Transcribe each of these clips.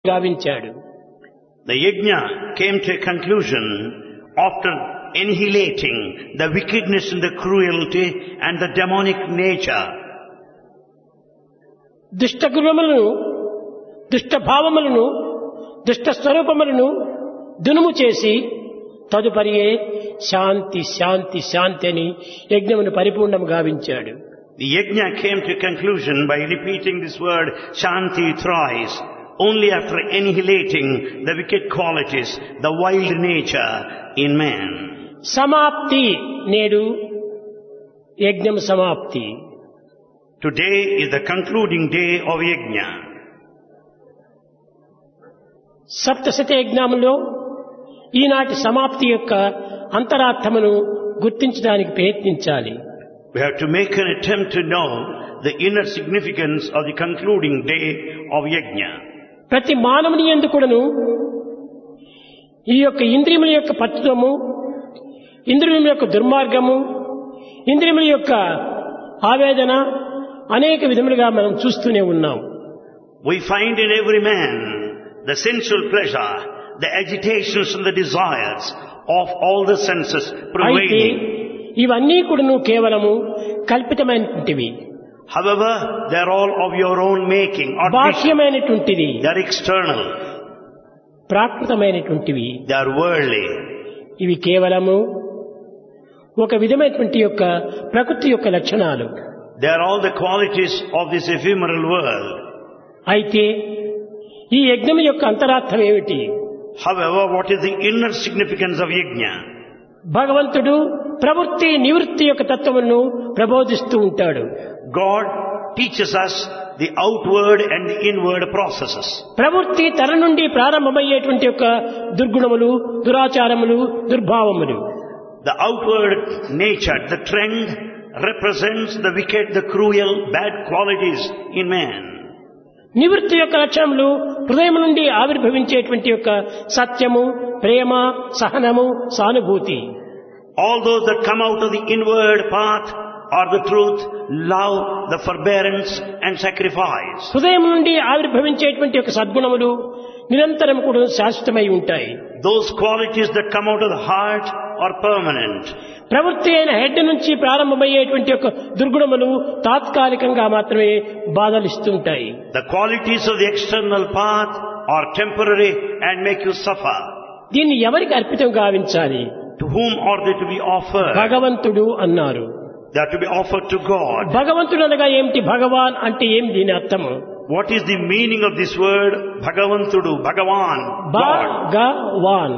గావించాడు. The yajna came to a conclusion after annihilating the wickedness and the cruelty and the demonic nature. దుష్ట గుణములను, దుష్ట భావములను, దుష్ట స్వరూపములను దునుము చేసి తదుపరియే శాంతి శాంతి శాంతి అని యజ్ఞమును పరిపూర్ణము గావించాడు. The yajna came to a conclusion by repeating this word Shanti thrice, only after annihilating the wicked qualities, the wild nature in man. సమాప్తి నేడు యజ్ఞం సమాప్తి. Today is the concluding day of yajna. సప్తశత యజ్ఞములో ఈనాటి సమాప్తి యొక్క అంతరార్థమును గుర్తించడానికి ప్రయత్నించాలి. We have to make an attempt to know the inner significance of the concluding day of yajna. ప్రతి మానవుని యందు కూడాను ఈ యొక్క ఇంద్రియముల యొక్క పట్టుదము, ఇంద్రియముల యొక్క దుర్మార్గము, ఇంద్రియముల యొక్క ఆవేదన అనేక విధములుగా మనం చూస్తూనే ఉన్నాం. We find in every man the sensual pleasure, the agitations and the desires of all the senses అయితే prevailing. ఇవన్నీ కూడాను కేవలము కల్పితమైనటువంటివి, However, they are all of your own making, artificial. బాహ్యమైనటువంటివి, They are external, ప్రాకృతమైనటువంటివి. they are worldly. ఇవి కేవలము ఒక విధమైనటువంటి యొక్క ప్రకృతి యొక్క లక్షణాలు. They are all the qualities of this ephemeral world. అయితే ఈ యజ్ఞం యొక్క అంతరార్థం ఏమిటి? However, what is the inner significance of yajna? భగవంతుడు ప్రవృత్తి నివృత్తి యొక్క తత్వమును ప్రబోధిస్తూ ఉంటాడు. God teaches us the outward and the inward processes. ప్రవృత్తి తన నుండి ప్రారంభమయ్యేటువంటి యొక్క దుర్గుణములు, దురాచారములు, దుర్భావములు. The outward nature, the trend represents the wicked, the cruel, bad qualities in man. నివృత్తి యొక్క లక్షణములు హృదయం నుండి ఆవిర్భవించేటువంటి యొక్క సత్యము, ప్రేమ, సహనము, సానుభూతి. All those that come out of the inward path are the truth, love, the forbearance and sacrifice. హృదయం నుండి ఆవిర్భవించేటువంటి యొక్క సద్గుణములు నిరంతరం కూడా శాశ్వతమై ఉంటాయి. Those qualities that come out of the heart are permanent. ప్రవృత్తి అయిన హెడ్ నుంచి ప్రారంభమయ్యేటువంటి యొక్క దుర్గుణములు తాత్కాలికంగా మాత్రమే బాధలిస్తుంటాయి. The qualities of the external path are temporary and make you suffer. దీన్ని ఎవరికి అర్పితం గావించాలి? To whom are they to be offered? భగవంతుడు అన్నారు. They are to be offered to God. భగవంతుడు అనగా ఏమిటి? భగవాన్ అంటే ఏం దీని అర్థము? What is the meaning of this word Bhagavantudu, Bhagavan, God? Bhagavan.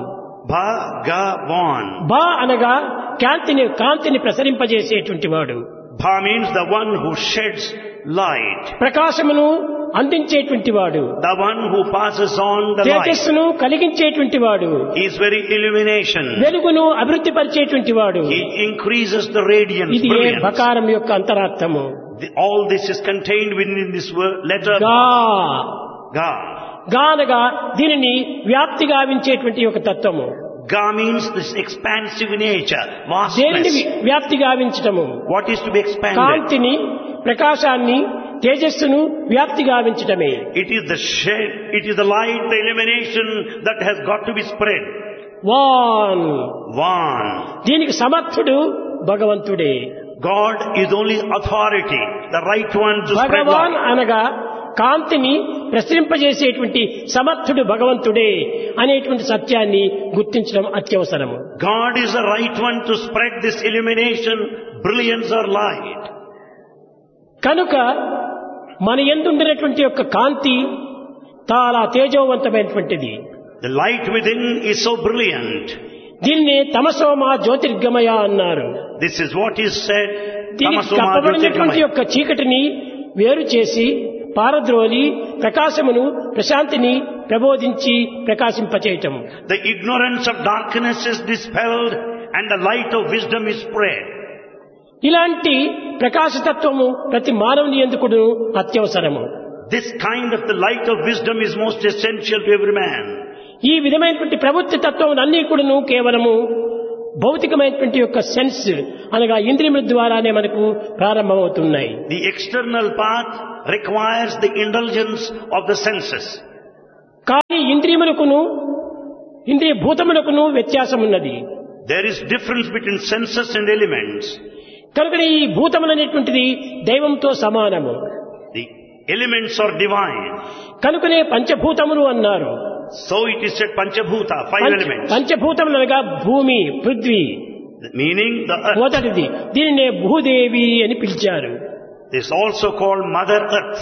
Bhagavan. బా అనగా కాంతిని ప్రసరింపజేసేటువంటి వాడు. Bha means the one who sheds light, ప్రకాశమును అందించేటువంటి వాడు, the one who passes on the light. తేజస్సును కలిగించేటువంటి వాడు, He is very illumination. వెలుగును అభివృద్ధి పరిచేటువంటి వాడు. He increases the radiance, ఇది ఏ brilliance. బకారం యొక్క అంతరార్థము. All this is contained within this word, letter గా. Ga. గా అనగా దీనిని వ్యాప్తి గావించేటువంటి ఒక తత్వము. Ga means this expansive nature, దేనిని vastness. వ్యాప్తి గావించటము? What is to be expanded? కాంతిని, ప్రకాశాన్ని, తేజస్సును వ్యాప్తి గావించటమే. It is the shade, it is the light, the illumination that has got to be spread. Van. One. దీనికి సమర్థుడు భగవంతుడే. God is only authority, the right one to spread Bhagavan light. అనగా కాంతిని ప్రసరింపజేసేటువంటి సమర్థుడు భగవంతుడే అనేటువంటి సత్యాన్ని గుర్తించడం అత్యవసరము. God is the right one to spread this illumination, brilliance or light. కనుక మన యందుండినటువంటి యొక్క కాంతి చాలా తేజోవంతమైనటువంటిది. The light within is so brilliant. దీన్ని తమసోమ జ్యోతిర్గమయ అన్నారు. This is what is said. దీనికి Tamasoma కప్పబడినటువంటి Jyotirgamaya. యొక్క చీకటిని వేరు చేసి పారద్రోలి ప్రకాశమును, ప్రశాంతిని ప్రబోధించి ప్రకాశింపచేయటం. The ignorance of darkness is dispelled and the light of wisdom is spread. ఇలాంటి ప్రకాశతత్వము ప్రతి మానవుని ఎందుకును అత్యవసరము. This kind of the light of wisdom is most essential to every man. ఈ విధమైనటువంటి ప్రవృత్తి తత్వం అన్నీ కూడాను కేవలము భౌతికమైనటువంటి యొక్క సెన్స్ అనగా ఇంద్రియముల ద్వారానే మనకు ప్రారంభమవుతున్నాయి. The external path requires the indulgence of the senses. ఇంద్రియములకును ఇంద్రియ భూతములకును వ్యత్యాసం ఉన్నది. There is difference between senses and elements. కనుక ఈ భూతములనేటువంటిది దైవంతో సమానము. The elements are divine. కనుకనే పంచభూతములు అన్నారు. So it is said Panchabhuta, 5 elements. పంచభూతములు అనగా భూమి, పృథ్వీ, Meaning the earth. మొదటిది. దీనినే భూదేవి అని పిలిచారు. This is also called Mother Earth.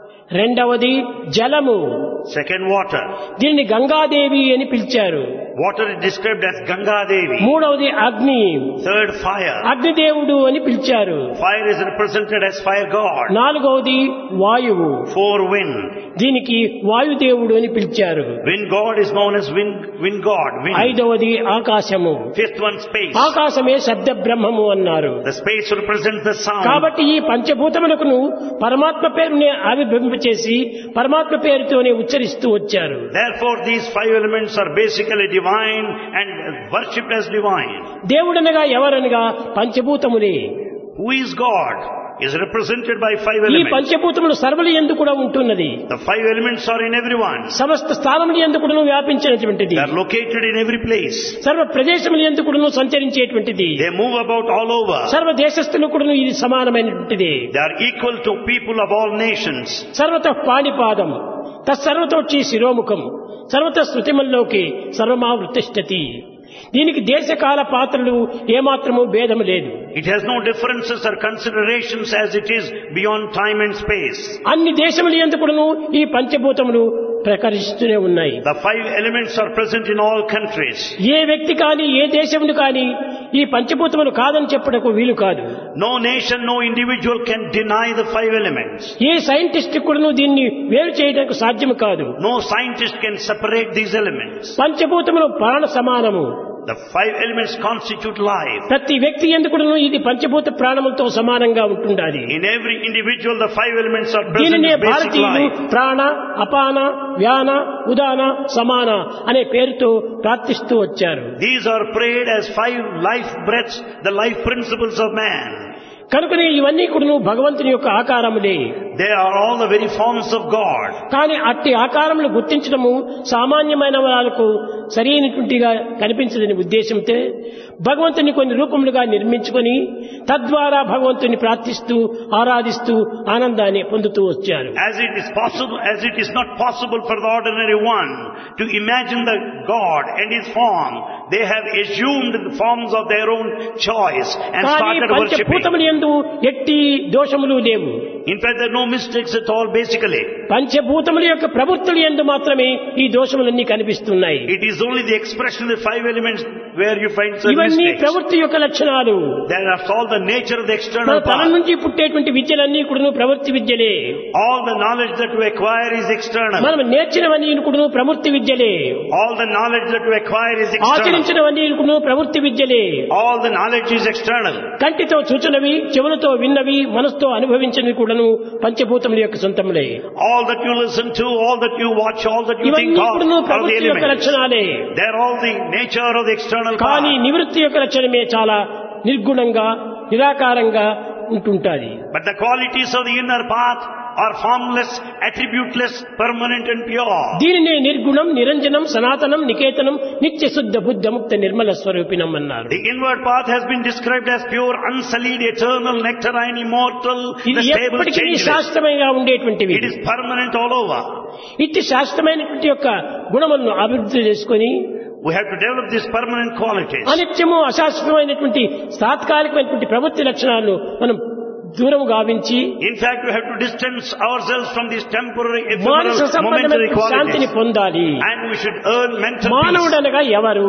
రెండవది జలము, Second, water. దీనిని గంగాదేవి అని పిలిచారు. Water is described as Ganga Devi. మూడవది అగ్ని, Third, fire. అగ్నిదేవుడు అని పిలిచారు. Fire is represented as fire god. నాలుగవది వాయువు, 4, wind. దీనికి వాయుదేవుడు అని పిలిచారు. Wind god is known as wind god. Wind. ఐదవది ఆకాశము, 5th one, space. ఆకాశమే శబ్ద బ్రహ్మము అన్నారు. The space represents the sound. కాబట్టి ఈ పంచభూతములకు పరమాత్మ పేరునే ఆవిర్భవింపచేసి పరమాత్మ పేరుతోనే ఉచ్చరిస్తూ వచ్చారు. Therefore, these 5 elements are basically divine and worshipped as divine. దేవుడనగా ఎవరనగా పంచభూతములే. Who is God? Is represented by 5 ఈ elements. పంచభూతములు సర్వుల యందు కూడా ఉంటున్నది. The 5 elements are in everyone. సమస్త స్థానముల యందు కూడా వ్యాపించినటువంటిది. They are located in every place. సర్వ ప్రదేశముల యందు కూడా సంచరించేటువంటిది. They move about all over. సర్వ దేశస్థులు కూడా ఇది సమానమైనటువంటిది. They are equal to people of all nations. సర్వతః పాణిపాదం తత్సర్వతోచి శిరోముఖం సర్వత శృతిమల్లోకి సర్వమావృతిష్టతి. దీనికి దేశకాల పాత్రలు ఏమాత్రము భేదము లేదు. It has no differences or considerations as it is beyond time and space. అన్ని దేశముల యందు కూడాను ఈ పంచభూతములు ప్రకరిస్తూనే ఉన్నాయి. The 5 elements are present in all countries. ఏ వ్యక్తి కానీ ఏ దేశమును కానీ ఈ పంచభూతములు కాదని చెప్పుటకు వీలు కాదు. No nation, no individual can deny the 5 elements. A scientist కూడాను దీన్ని వేరు చేయడానికి సాధ్యం కాదు. No scientist can separate these elements. పంచభూతములు ప్రాణ సమానము. The 5 elements constitute life. ప్రతి వ్యక్తి ఎందుకును ఇది పంచభూత ప్రాణములతో సమానంగా ఉంటుండాలి. In every individual, the 5 elements are present దీనినే as basic భారతీయులు life. ప్రాణ, అపాన, వ్యాన, ఉదాన, సమాన అనే పేరుతో ప్రార్థిస్తూ వచ్చారు. These are prayed as 5 life breaths, the life principles of man. కనుకనే ఇవన్నీ కూడా భగవంతుని యొక్క ఆకారములే. They are all the very forms of God. కానీ అట్టి ఆకారములు గుర్తించడము సామాన్యమైన వాళ్ళకు సరైనటువంటిగా కనిపించదని ఉద్దేశంతో భగవంతుని కొన్ని రూపములుగా నిర్మించుకొని తద్వారా భగవంతుని ప్రార్థిస్తూ ఆరాధిస్తూ ఆనందాన్ని పొందుతూ వచ్చారు. As it is not possible for the ordinary one to imagine the God and His form, they have assumed the forms of their own choice and started worshipping. పంచభూతములు యందు ఎట్టి దోషములు లేవు. In fact, there are no mistakes at all basically. పంచభూతముల యొక్క ప్రవృత్తుల యందు మాత్రమే ఈ దోషములన్నీ కనిపిస్తున్నాయి. It is only the expression of the 5 elements where you find certain ఇవన్నీ mistakes. ప్రవృత్తి యొక్క లక్షణాలు. That is all the nature of the external తన part. నుంచి పుట్టేటువంటి విద్యలన్నీ కూడా ప్రవృత్తి విద్యలే. All the knowledge that we acquire is external. మనం నేర్చినవన్నీ కూడా ప్రవృత్తి విద్యలే. All the knowledge that we acquire is external. ఆచరించినవన్నీ కూడా ప్రవృత్తి విద్యలే. All the knowledge is external. కంటితో చూచినవి, చెవులతో విన్నవి, మనసుతో అనుభవించినవి కూడాను పంచభూతముల యొక్క సొంతములే. All that you listen to, all that you watch, all that you think ఇవన్నీ of కూడాను are the ప్రవృత్తి యొక్క elements. లక్షణాలే. They are all the nature of the external కానీ part. నివృత్తి యొక్క లక్షణమే చాలా నిర్గుణంగా నిరాకారంగా ఉంటుంటాది. But the qualities of the inner path are formless, attributeless, permanent and pure. దీనినే నిర్గుణం, నిరంజనం, సనాతనం, నికేతనం, నిత్య శుద్ధ బుద్ధ ముక్త నిర్మల స్వరూపిణం అన్నారు. The inward path has been described as pure, unsullied, eternal, nectarine, immortal, ఇది the stable, ఎప్పటికీ changeless. శాశ్వతంగా ఉండేటువంటివి. It is permanent all over. ఇట్టి శాశ్వతమైనటువంటి యొక్క గుణములను అభివృద్ధి చేసుకొని We have to develop these permanent qualities. అనిత్యము అశాశ్వతమైనటువంటి తాత్కాలికమైనటువంటి ప్రవృత్తి లక్షణాలను మనం దూరం గావించి In fact, we have to distance ourselves from these temporary, Manasa ephemeral, momentary సంబంధమైన శాంతిని qualities. పొందాలి. And we should earn mental మానవుడు peace. అనగా ఎవరు?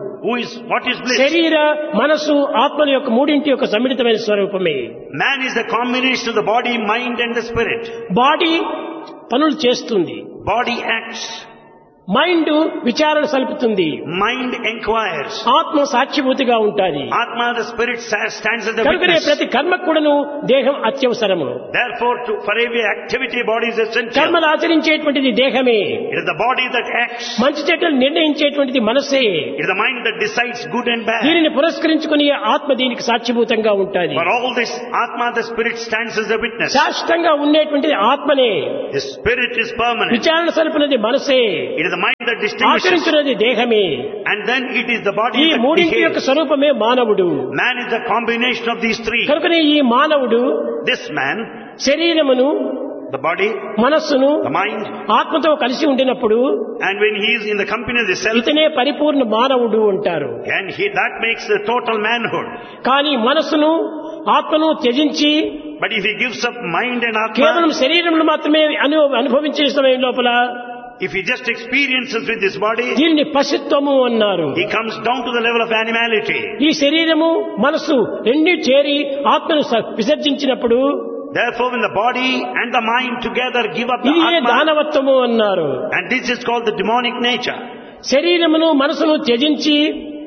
What is bliss? శరీర, మనసు, ఆత్మల యొక్క మూడింటి యొక్క సమ్మిళితమైన స్వరూపమే. Man is the combination of the body, mind and the spirit. Body పనులు చేస్తుంది, Body acts. మైండ్ విచారణ సలుపుతుంది, Mind inquires. ఆత్మ సాక్షిభూతిగా ఉంటాది. Atma, the spirit, stands as the కనుకనే witness. ప్రతి కర్మ కూడాను దేహం అత్యవసరము. Therefore, for every activity, body is essential. కర్మలు ఆచరించేటువంటిది దేహమే. It is the body that acts. మంచి చెడ్డలు నిర్ణయించేటువంటిది మనసే. It is the mind that decides good and bad. దీనిని పురస్కరించుకుని ఆత్మ దీనికి సాక్షిభూతంగా ఉంటాది. For all this, Atma, the spirit, stands as a witness. శాశ్వతంగా ఉండేటువంటిది ఆత్మనే. The spirit is permanent. విచారణ సలుపునది మనసే. It is the mind that distinguishes. ఆచరించున్నది దేహమే. And then it is the body ఈ that మూడింటి యొక్క behaves. స్వరూపమే మానవుడు. Man is the combination of these three. కనుకనే ఈ మానవుడు This man, శరీరమును, the body, మనస్సును the mind, ఆత్మతో కలిసి ఉండినప్పుడు and when he is in the company of the self, ఇతనే పరిపూర్ణ మానవుడు అంటారు. and that makes the total manhood. కానీ మనస్సును ఆత్మను త్యజించి But if he gives up mind and కేవలం atma, శరీరమును మాత్రమే అనుభవించే సమయం లోపల if he just experiences with this body, దీనిని పశుత్వము అన్నారు. he comes down to the level of animality. ఈ శరీరము మనస్సు రెండు చేరి ఆత్మను విసర్జించినప్పుడు Therefore, when the body and the mind together give up the ఇదే atma, దానవత్వము అన్నారు. and this is called the demonic nature. శరీరమును మనసును త్యజించి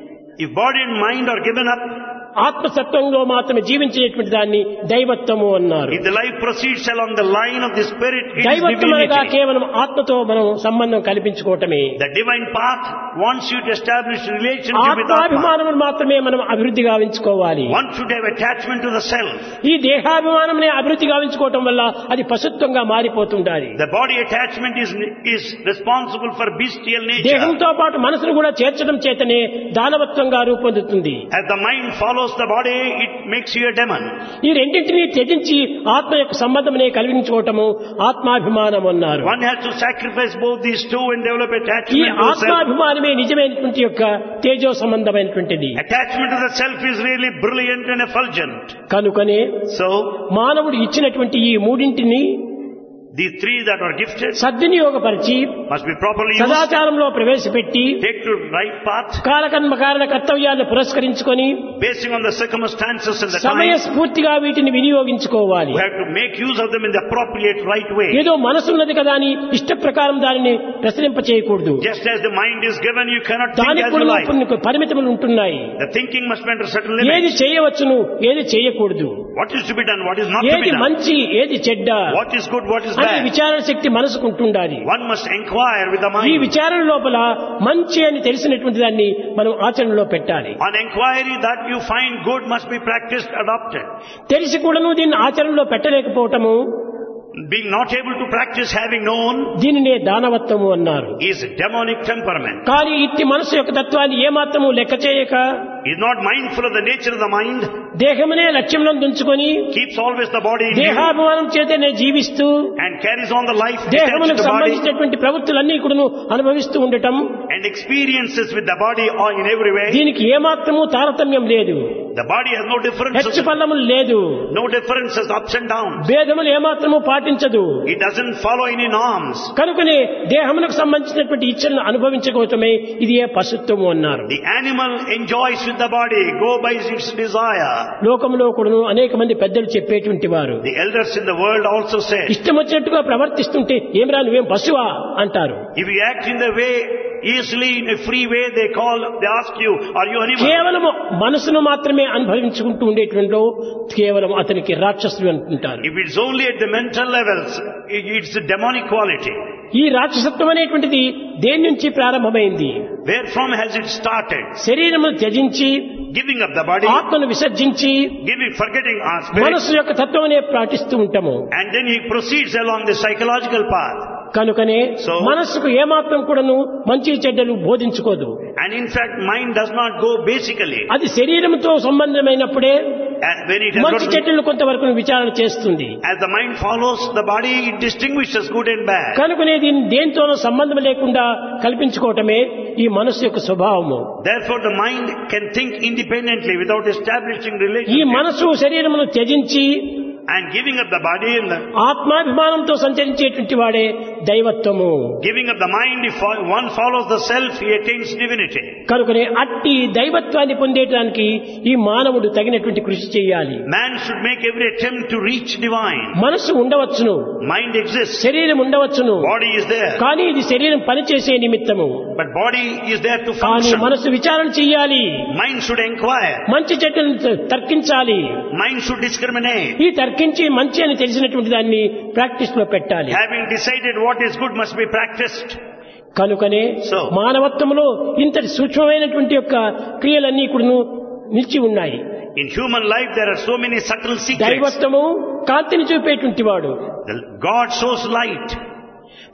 If body and mind are given up, ఆత్మసత్వంలో మాత్రమే జీవించేటువంటి దాన్ని దైవత్వము అన్నారు. if the life proceeds along the line of the spirit, it is దైవత్వం అనగా divinity. కేవలం ఆత్మతో మనం సంబంధం కల్పించుకోవటమే. The divine path wants you to establish relationship with atma. ఆత్మాభిమానమును మాత్రమే మనం అభివృద్ధి గావించుకోవాలి. One should have attachment to the self. ఈ దేహాభిమానమునే అభివృద్ధి గావించుకోవటం వల్ల అది పశుత్వంగా మారిపోతుండాలి. The body attachment is responsible for bestial nature. దేహంతో పాటు మనసును కూడా చేర్చడం చేతనే దానవత్వంగా రూపొందుతుంది. As the mind follows the body, it makes you a demon. ఈ రెండింటినీ త్యజించి ఆత్మ యొక్క సంబంధమునే కలిగించుకోవటము ఆత్మాభిమానం అన్నారు. One has to sacrifice both these two and develop ఈ attachment to the self. ఆత్మాభిమానమే నిజమైనటువంటి యొక్క తేజో సంబంధమైనటువంటిది. Attachment to the self is really brilliant and effulgent. కనుకనే So, మానవుడు ఇచ్చినటువంటి ఈ మూడింటిని these three that are gifted సద్వినియోగపరిచి must be properly used. సదాచారంలో ప్రవేశపెట్టి Take to right path, కాలకర్మ కారణ కర్తవ్యాలను పురస్కరించుకొని basing on the circumstances and the సమయ time. స్ఫూర్తిగా వీటిని వినియోగించుకోవాలి. We have to make use of them in the appropriate right way. ఏదో మనసున్నది కదా అని ఇష్ట ప్రకారం దానిని ప్రసరింప చేయకూడదు. Just as the mind is given, you cannot think దానికి as you కూడా like. కొన్ని పరిమితులు ఉంటున్నాయి. The thinking must be under certain ఏది limits. చేయవచ్చును, ఏది చేయకూడదు, What is to be done, what is not to be ఏది done. మంచి, ఏది చెడ్డ What is good, what is అనే bad. విచారణ శక్తి మనసుకు ఉంటుండాలి. One must inquire with the ఈ mind. విచారణ లోపల మంచి అని తెలిసినటువంటి దాన్ని మనం ఆచరణలో పెట్టాలి. On inquiry that you find good must be practiced, adopted. తెలిసి కూడాను దీన్ని ఆచరణలో పెట్టలేకపోవటము Being not able to practice having known దీనినే దానవత్వము అన్నారు. is demonic temperament. కానీ ఇట్టి మనసు యొక్క తత్వాన్ని ఏమాత్రము లెక్క చేయక Is not mindful of the nature of the mind, దేహమునే లక్ష్యంలో ఉంచుకొని keeps always the body in view, దేహాభిమానం చేతనే జీవిస్తూ and carries on the life attached to దేహమునకు the body, సంబంధించినటువంటి ప్రవృత్తులన్నీ కూడాను అనుభవిస్తూ ఉండటం, and experiences with the body or in every way. దీనికి ఏమాత్రము తారతమ్యం లేదు, The body has no differences, హెచ్చు పల్లములు లేదు, no differences, ups and downs. భేదములు ఏమాత్రము పాటించదు. It doesn't follow any norms. కనుకనే దేహమునకు సంబంధించినటువంటి ఇచ్చలను అనుభవించుకోవటమే ఇది ఏ పశుత్వము అన్నారు. The animal enjoys with the body, go by its desire. లోకంలో కూడాను అనేక మంది పెద్దలు చెప్పేటువంటి వారు The elders in the world also say, ఇష్టం వచ్చినట్టుగా ప్రవర్తిస్తుంటే ఏమిరా నువ్వేం పశువా అంటారు. if you act in the way, easily in a free way, they ask you, are you animal? కేవలం మనసును మాత్రమే అనుభవించుకుంటూ ఉండేటువంటి కేవలం అతనికి రాక్షసుడు అనుకుంటారు. If it's only at the mental levels, it's a demonic quality. ఈ రాక్షసత్వం అనేటువంటిది దేని నుంచి ప్రారంభమైంది? Wherefrom has it started? శరీరమును త్యజించి Giving up the body, ఆత్మను విసర్జించి forgetting our spirit, మనస్సు యొక్క తత్వమనే పాటిస్తూ ఉంటాము. and then he proceeds along the psychological path. కనుకనే మనస్సుకు ఏమాత్రం కూడాను మంచి చెడ్డలు బోధించుకోదు. And in fact, mind does not go basically. అది శరీరంతో సంబంధమైనప్పుడే And when it has మంచి got, చెడ్డలు కొంతవరకు విచారణ చేస్తుంది. as the mind follows the body, it distinguishes good and bad. కనుకనే దీన్ని దేనితోనూ సంబంధం లేకుండా కల్పించుకోవటమే ఈ మనస్సు యొక్క స్వభావము. Therefore, the mind can think independently without establishing ఈ relationship. మనసు శరీరమును త్యజించి And giving up the body and ఆత్మాభిమానంతో సంచరించేటువంటి వాడే దైవత్వము. giving up the mind, if one follows the self, he attains divinity. కనుకనే అట్టి దైవత్వాన్ని పొందేటానికి ఈ మానవుడు తగినటువంటి కృషి చేయాలి. Man should make every attempt to reach divine. మనస్సు ఉండవచ్చును, Mind exists, శరీరం ఉండవచ్చును, body is there, కానీ ఇది శరీరం పనిచేసే నిమిత్తము. but body is there to కానీ function. మనసు విచారణ చెయ్యాలి, Mind should inquire, మంచి చెడ్డలను తర్కించాలి. mind should discriminate. ఈ తర్కించి మంచి అని తెలిసినటువంటి దాన్ని ప్రాక్టీస్ లో పెట్టాలి. Having decided what is good must be practiced. కనుకనే So, మానవత్వంలో ఇంతటి సూక్ష్మమైనటువంటి యొక్క క్రియలన్నీ కూడా నిలిచి ఉన్నాయి. in human life there are so many subtle secrets. దైవత్వము కాంతిని చూపేటువంటి వాడు, God shows light.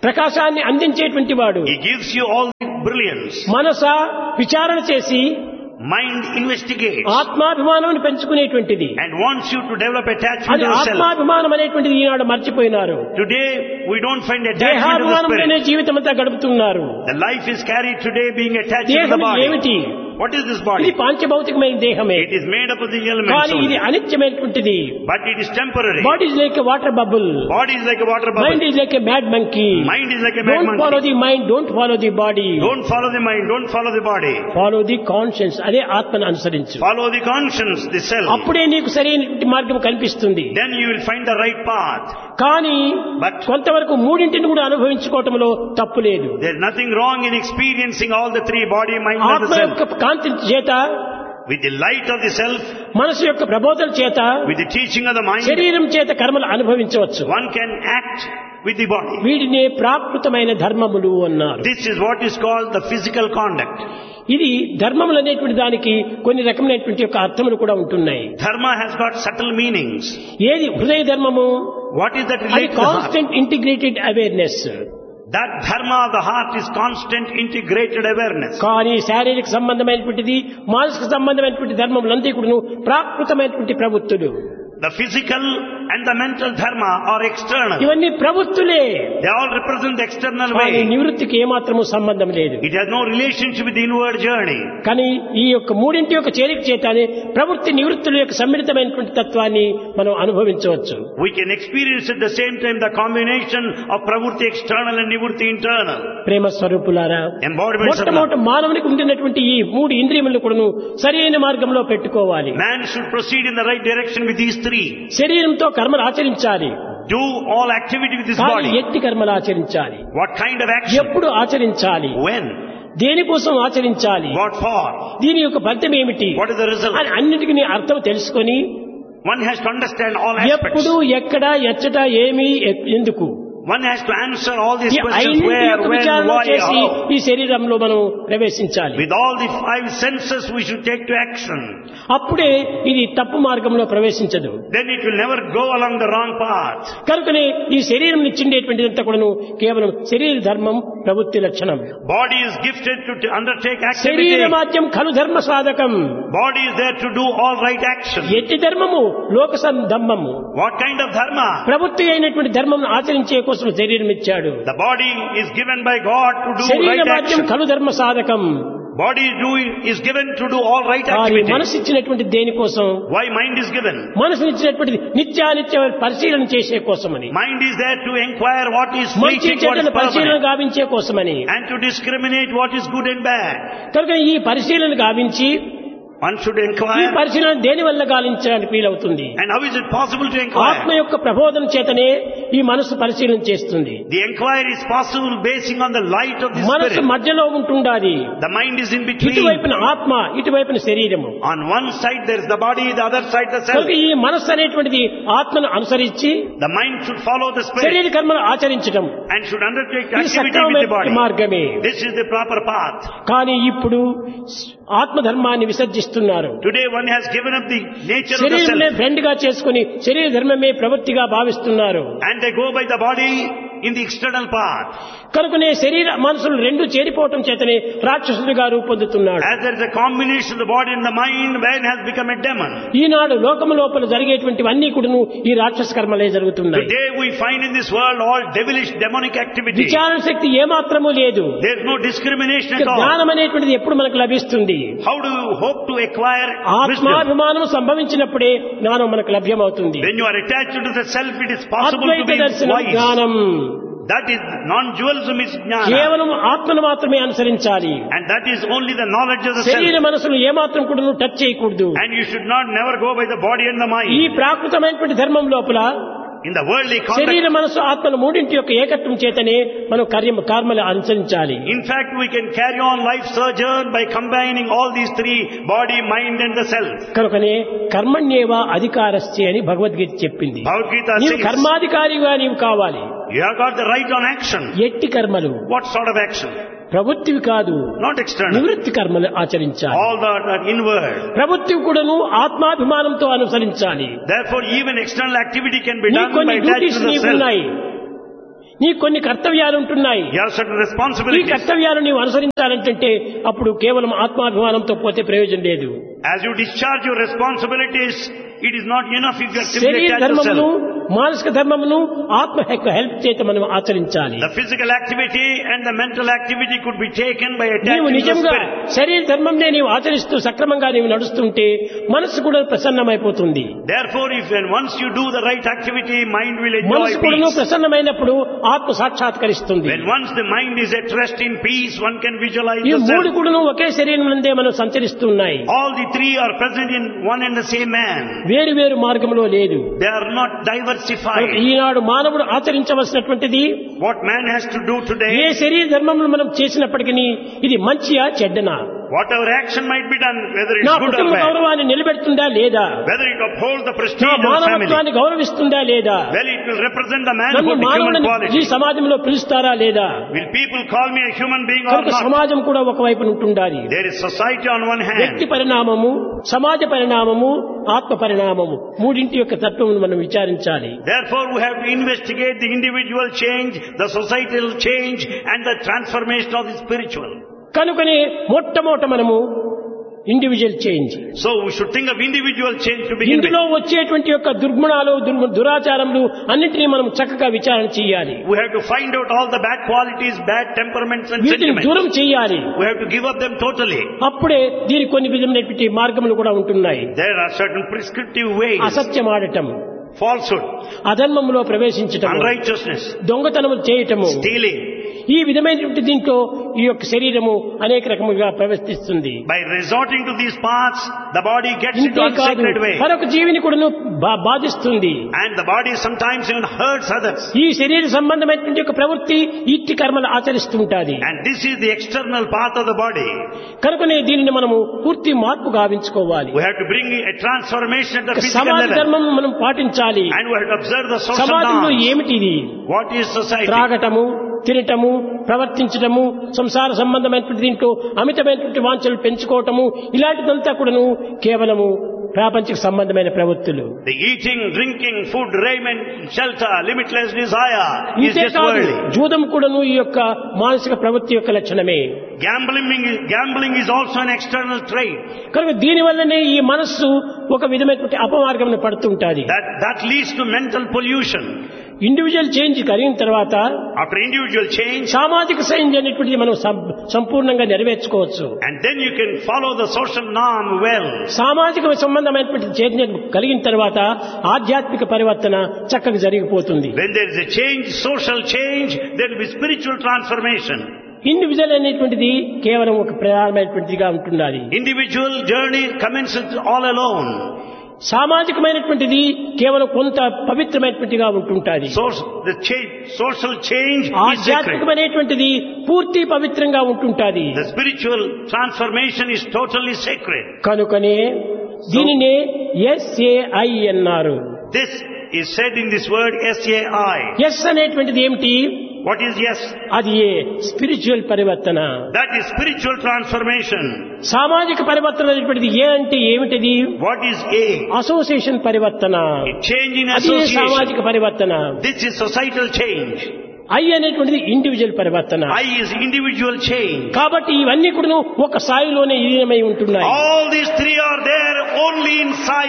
ప్రకాశాన్ని అందించేటువంటి వాడు. He gives you all the brilliance. మనస విచారణ చేసి Mind investigates ఆత్మాభిమానాన్ని పెంచుకునేటువంటిది. and wants you to develop attachment అది to yourself. ఆత్మాభిమానం అనేటువంటిది ఈనాడు మర్చిపోయినారు. Today we don't find attachment to the దేహాభిమానంలోనే spirit. జీవితం అంతా గడుపుతున్నారు. The life is carried today being attached to the దేహం body. ఏమిటి? What is this ఇది body? పాంచభౌతికమైన దేహమే. It is made up of the elements కానీ ఇది only. అనిత్యమైనటువంటిది. But it is temporary. Body is like a water bubble. Body is like a water bubble. Mind is like a mad monkey. Mind is like a mad don't follow monkey. The mind, don't follow the body. Don't follow the mind, don't follow the body. Follow the conscience. అదే ఆత్మను అనుసరించు. Follow the conscience, the self. అప్పుడే నీకు సరైనటువంటి మార్గం కనిపిస్తుంది. Then you will find the right path. కానీ But కొంతవరకు మూడింటిని కూడా అనుభవించుకోవటంలో తప్పు లేదు. there is nothing wrong in experiencing all the three: body, mind and ఆత్మ the self. యొక్క కాంతి చేత, With the light of the self, మనసు యొక్క ప్రబోధన చేత, with the teaching of the mind, శరీరం చేత కర్మలు అనుభవించవచ్చు. one can act with the body. వీటినే ప్రాకృతమైన ధర్మములు అన్నారు. This is what is called the physical conduct. ఇది ధర్మములు అనేటువంటి దానికి కొన్ని రకమైనటువంటి యొక్క అర్థములు కూడా ఉంటున్నాయి. Dharma has got subtle meanings. ఏది హృదయ ధర్మము? What is that అది related to the heart? Constant integrated awareness. That dharma of the heart is constant integrated awareness. కానీ శారీరక సంబంధమైనటువంటిది, మానసిక సంబంధమైనటువంటి ధర్మములంతా కూడా ప్రాకృతమైనటువంటి ప్రవృత్తులు. The physical and the mental dharma are external. ఇవన్నీ ప్రవృత్తులే. They all represent the external కానీ way. నివృత్తికి ఏమాత్రము సంబంధం లేదు. It has no relationship with the inward journey. కానీ ఈ యొక్క మూడింటి యొక్క చేరిక చేతనే ప్రవృత్తి నివృత్తుల యొక్క సమ్మిళితమైనటువంటి తత్వాన్ని మనం అనుభవించవచ్చు. We can experience at the same time the combination of pravrutti external and nivrutti internal. ప్రేమ స్వరూపులారా, Embodiments of love. మొట్టమొదటి మానవునికి ఉండినటువంటి ఈ మూడు ఇంద్రియములను కూడాను సరైన మార్గంలో పెట్టుకోవాలి. Man should proceed in the right direction with these three. శరీరంతో కర్మలు ఆచరించాలి. Do all activity with this కానీ body. ఎట్టి కర్మలు ఆచరించాలి? What kind of action? ఎప్పుడు ఆచరించాలి? When? దేనికోసం ఆచరించాలి? What for? దీని యొక్క ఫలితం ఏమిటి What is the result? అని అన్నిటికీ అర్థం తెలుసుకొని One has to understand all aspects. ఎప్పుడు, ఎక్కడ, ఎచ్చట, ఏమి, ఎందుకు One has to answer all these ఈ questions: ఐదింటి where, యొక్క when, విచారణ why, చేసి how. ఈ శరీరంలో మనం ప్రవేశించాలి. With all the five senses we should take to action. అప్పుడే ఇది తప్పు మార్గంలో ప్రవేశించదు. Then it will never go along the wrong path. కనుకనే ఈ శరీరం ఇచ్చిండేటువంటిదంతా కూడాను కేవలం శరీర ధర్మం, ప్రవృత్తి లక్షణం. Body is gifted to undertake activity. శరీరమాద్యం ఖలు ధర్మ సాధకం. Body is there to do all right action. ఎట్టి ధర్మము లోక ధర్మము. What kind of dharma? ప్రవృత్తి అయినటువంటి ధర్మం ఆచరించే కోసం శరీరం ఇచ్చాడు. The body is given by God to do right శరీరమాద్యం action. ఖలు ధర్మ సాధకం. Body is given to do all right కానీ activity. మనసు ఇచ్చినటువంటి దేనికోసం? Why mind is given? మనసునిచ్చినటువంటి నిత్యానిత్య పరిశీలన చేసే కోసమని, Mind is there to inquire what is మంచి fleeting, what చెడ్డల is పరిశీలన permanent, గావించే కోసమని. and to discriminate what is good and bad. కనుక ఈ పరిశీలన గావించి One should ఈ inquire. పరిశీలన దేని వల్ల గాలించడానికి వీలవుతుంది? And how is it possible to ఆత్మ inquire? యొక్క ప్రబోధన చేతనే ఈ మనసు పరిశీలన చేస్తుంది. The inquiry is possible basing on the light of the మనసు spirit. మధ్యలో ఉంటుండాలి. The mind is in between. ఇటువైపున ఆత్మ, ఇటువైపున శరీరము. On one side there is the body, the other side the self. కనుక ఈ మనస్సు అనేటువంటిది ఆత్మను అనుసరించి The mind should follow the spirit శరీర కర్మలు ఆచరించడం and should undertake ఇది activity with the సక్రమమైన body. మార్గమే. This is the proper path. కానీ ఇప్పుడు ఆత్మధర్మాన్ని విసర్జిస్తున్నారు. Today one has given up the nature of the శరీరమే self ఫ్రెండ్ గా చేసుకుని శరీర ధర్మమే ప్రవృత్తిగా భావిస్తున్నారు. and they go by the body in the external path. కనుకనే శరీర మనసులు రెండు చేరిపోవటం చేతనే రాక్షసుడిగా రూపొందుతున్నాడు. As there is a combination of the body and the mind, man has become a demon. ఈనాడు లోకము లోపల జరిగేటువంటివన్నీ కూడాను ఈ రాక్షస కర్మలే జరుగుతున్నాయి. Today we find in this world all devilish demonic activity. విచారణ శక్తి ఏమాత్రము లేదు. There is no discrimination at all. జ్ఞానం అనేటువంటిది ఎప్పుడు మనకు లభిస్తుంది? How do you hope to acquire wisdom? ఆత్మాభిమానం సంభవించినప్పుడే జ్ఞానం మనకు లభ్యమవుతుంది. When you are attached to the self, it is possible to Advaita be దర్శనం wise. జ్ఞానం. That is non-dualism is jnana. కేవలం ఆత్మను మాత్రమే అనుసరించాలి. And that is only the knowledge of the శరీర self. మనసులు ఏమాత్రం కూడా టచ్ చేయకూడదు. And you should not never go by the body and the ఈ mind. ప్రాకృతమైనటువంటి ధర్మం లోపల In the worldly శరీర context, మనసు ఆత్మల మూడింటి యొక్క ఏకత్వం చేతనే మనం కర్మలు అనుసరించాలి. in fact, we can carry on life sojourn by combining all these three: body, mind and the self. కనుకనే కర్మణ్యేవా అధికారస్య అని భగవద్గీత చెప్పింది. Bhagavad Gita నీవు says, కర్మాధికారిగా నీవు కావాలి. you have got the right on action. ఎట్టి కర్మలు What sort of action? ప్రవృత్తివి కాదు, Not external. నివృత్తి కర్మలు ఆచరించాలి. All that are inward. ప్రవృత్తి కూడాను ఆత్మాభిమానంతో అనుసరించాలి. Therefore, even external activity can be నీ done by కొన్ని attachment డ్యూటీస్ to the నీకు self. ఉన్నాయి. నీకు కొన్ని కర్తవ్యాలు ఉంటున్నాయి. You have certain ఈ responsibilities. కర్తవ్యాలు నీవు అనుసరించాలంటే అప్పుడు కేవలం ఆత్మాభిమానంతో పోతే ప్రయోజనం లేదు. As you discharge your responsibilities, it is not enough if you are simply శరీర attached ధర్మమును yourself. మానసిక ధర్మమును ఆత్మ యొక్క హెల్ప్ చేత మనం ఆచరించాలి. The physical activity and the mental activity could be taken by నీవు attaching to the నిజంగా spirit. శరీర ధర్మంనే నీవు ఆచరిస్తూ సక్రమంగా నీవు నడుస్తుంటే మనసు కూడా ప్రసన్నమైపోతుంది. Therefore, if and once you do the right activity, mind will enjoy మనసు కూడా peace. ప్రసన్నమైనప్పుడు ఆత్మ సాక్షాత్కరిస్తుంది. When once the mind is at rest in peace, one can visualize ఈ the మూడు self. కూడా ఒకే శరీరం నందే మనం సంచరిస్తున్నాయి. All the three are present in one and the same man. వేరు వేరు మార్గంలో లేదు. They are not diversified. ఈనాడు మానవుడు ఆచరించవలసినటువంటిది What man has to do A today, శరీర ధర్మమును మనం చేసినప్పటికీ ఇది మంచియా చెడ్డనా, whatever action might be done, whether నా it's good or కుటుంబ bad, గౌరవాన్ని నిలబెడుతుందా లేదా, whether it upholds the నా prestige of the family, మానవత్వాన్ని గౌరవిస్తుందా లేదా, well, it will represent the నన్ను manhood, the human మానవుని ఈ quality. సమాజంలో పిలుస్తారా లేదా, Will people call me a human being or కనుక not? సమాజం కూడా ఒకవైపు ఉంటుండాలి. There is society on one వ్యక్తి hand. పరిణామము, సమాజ పరిణామము, ఆత్మ పరిణామము మూడింటి యొక్క తత్వమును మనం విచారించాలి. Therefore, we have to investigate the individual change, the societal change, and the transformation of the spiritual. కనుకనే మొట్టమొదట మనము individual change, So, we should think of individual change to begin with. ఇందులో వచ్చేటువంటి యొక్క దుర్గుణాలు దురాచారములు అన్నింటినీ మనం చక్కగా విచారణ చేయాలి. We have to find out all the bad qualities, bad temperaments and వీటిని sentiments. దూరం చేయాలి. We have to give up them totally. అప్పుడే దీనికి కొన్ని విధమైనటువంటి మార్గములు కూడా ఉంటున్నాయి. There are certain prescriptive ways. అసత్యం ఆడటం, Falsehood, అధర్మంలో ప్రవేశించటం, unrighteousness, దొంగతనములు చేయటము, stealing. ఈ విధమైనటువంటి దీంట్లో ఈ యొక్క శరీరము అనేక రకములుగా ప్రవర్తిస్తుంది. By resorting to these paths, the body gets into ఇంతేకాదు unsacred way. మరొక జీవిని కూడా బాధిస్తుంది. And the body sometimes even hurts others. ఈ శరీర సంబంధమైనటువంటి యొక్క ప్రవృత్తి ఇట్టి కర్మలు ఆచరిస్తుంటాది. And this is the external path of the body. కనుకనే దీనిని మనము పూర్తి మార్పు గావించుకోవాలి. We have to bring a transformation at the physical సమాజ level. ధర్మం మనం పాటించాలి. And we have to observe the social సమాజంలో norms. ఏమిటిది? What is society? త్రాగటము, తినటము, ప్రవర్తించటము, సంసార సంబంధమైనటువంటి దీంట్లో అమితమైనటువంటి వాంఛలు పెంచుకోవటము, ఇలాంటిదంతా కూడాను కేవలము ప్రాపంచిక సంబంధమైన ప్రవృత్తులు. The eating, drinking, food, raiment, shelter, limitless desire is just ఇంతేకాదు worldly. జూదం కూడాను ఈ యొక్క మానసిక ప్రవృత్తి యొక్క లక్షణమే. Gambling is also an external trait. కనుక దీనివల్లనే ఈ మనస్సు ఒక విధమైనటువంటి అపమార్గంలో పడుతుంటాది. That leads to mental pollution. Individual change కలిగిన తర్వాత After individual change, సామాజిక చేంజ్ అనేటువంటిది మనం సంపూర్ణంగా నెరవేర్చుకోవచ్చు. and then you can follow the social norm well. సామాజిక సంబంధమైనటువంటి చేంజ్ కలిగిన తర్వాత ఆధ్యాత్మిక పరివర్తన చక్కగా జరిగిపోతుంది. When there is a change, social change, there will be spiritual transformation. Individual అనేటువంటిది కేవలం ఒక ప్రధానమైనటువంటిదిగా ఉంటున్నది. Individual journey commences all alone. సామాజికమైనటువంటిది కేవలం కొంత పవిత్రమైనటువంటిగా ఉంటుంటుంది. Social change is sacred. ఆధ్యాత్మికమైనటువంటిది పూర్తి పవిత్రంగా ఉంటుంటుంది. The spiritual transformation is totally sacred. కనుకనే దీనినే SAI అన్నారు. This is said in this word SAI. Yes అనేటువంటిది ఏమిటి? What is yes? అది స్పిరిచువల్ పరివర్తన. That is spiritual transformation. సామాజిక పరివర్తన అనేటువంటిది ఏ అంటే ఏమిటిది? What is A? అసోసియేషన్ పరివర్తన. A change in అది association. సామాజిక పరివర్తన. This is societal change. I అనేటువంటిది ఇండివిజువల్ పరివర్తన. I is individual change. కాబట్టి ఇవన్నీ కూడా ఒక స్థాయిలోనే విలీనమై ఉంటున్నాయి. All these three are there only in Sai.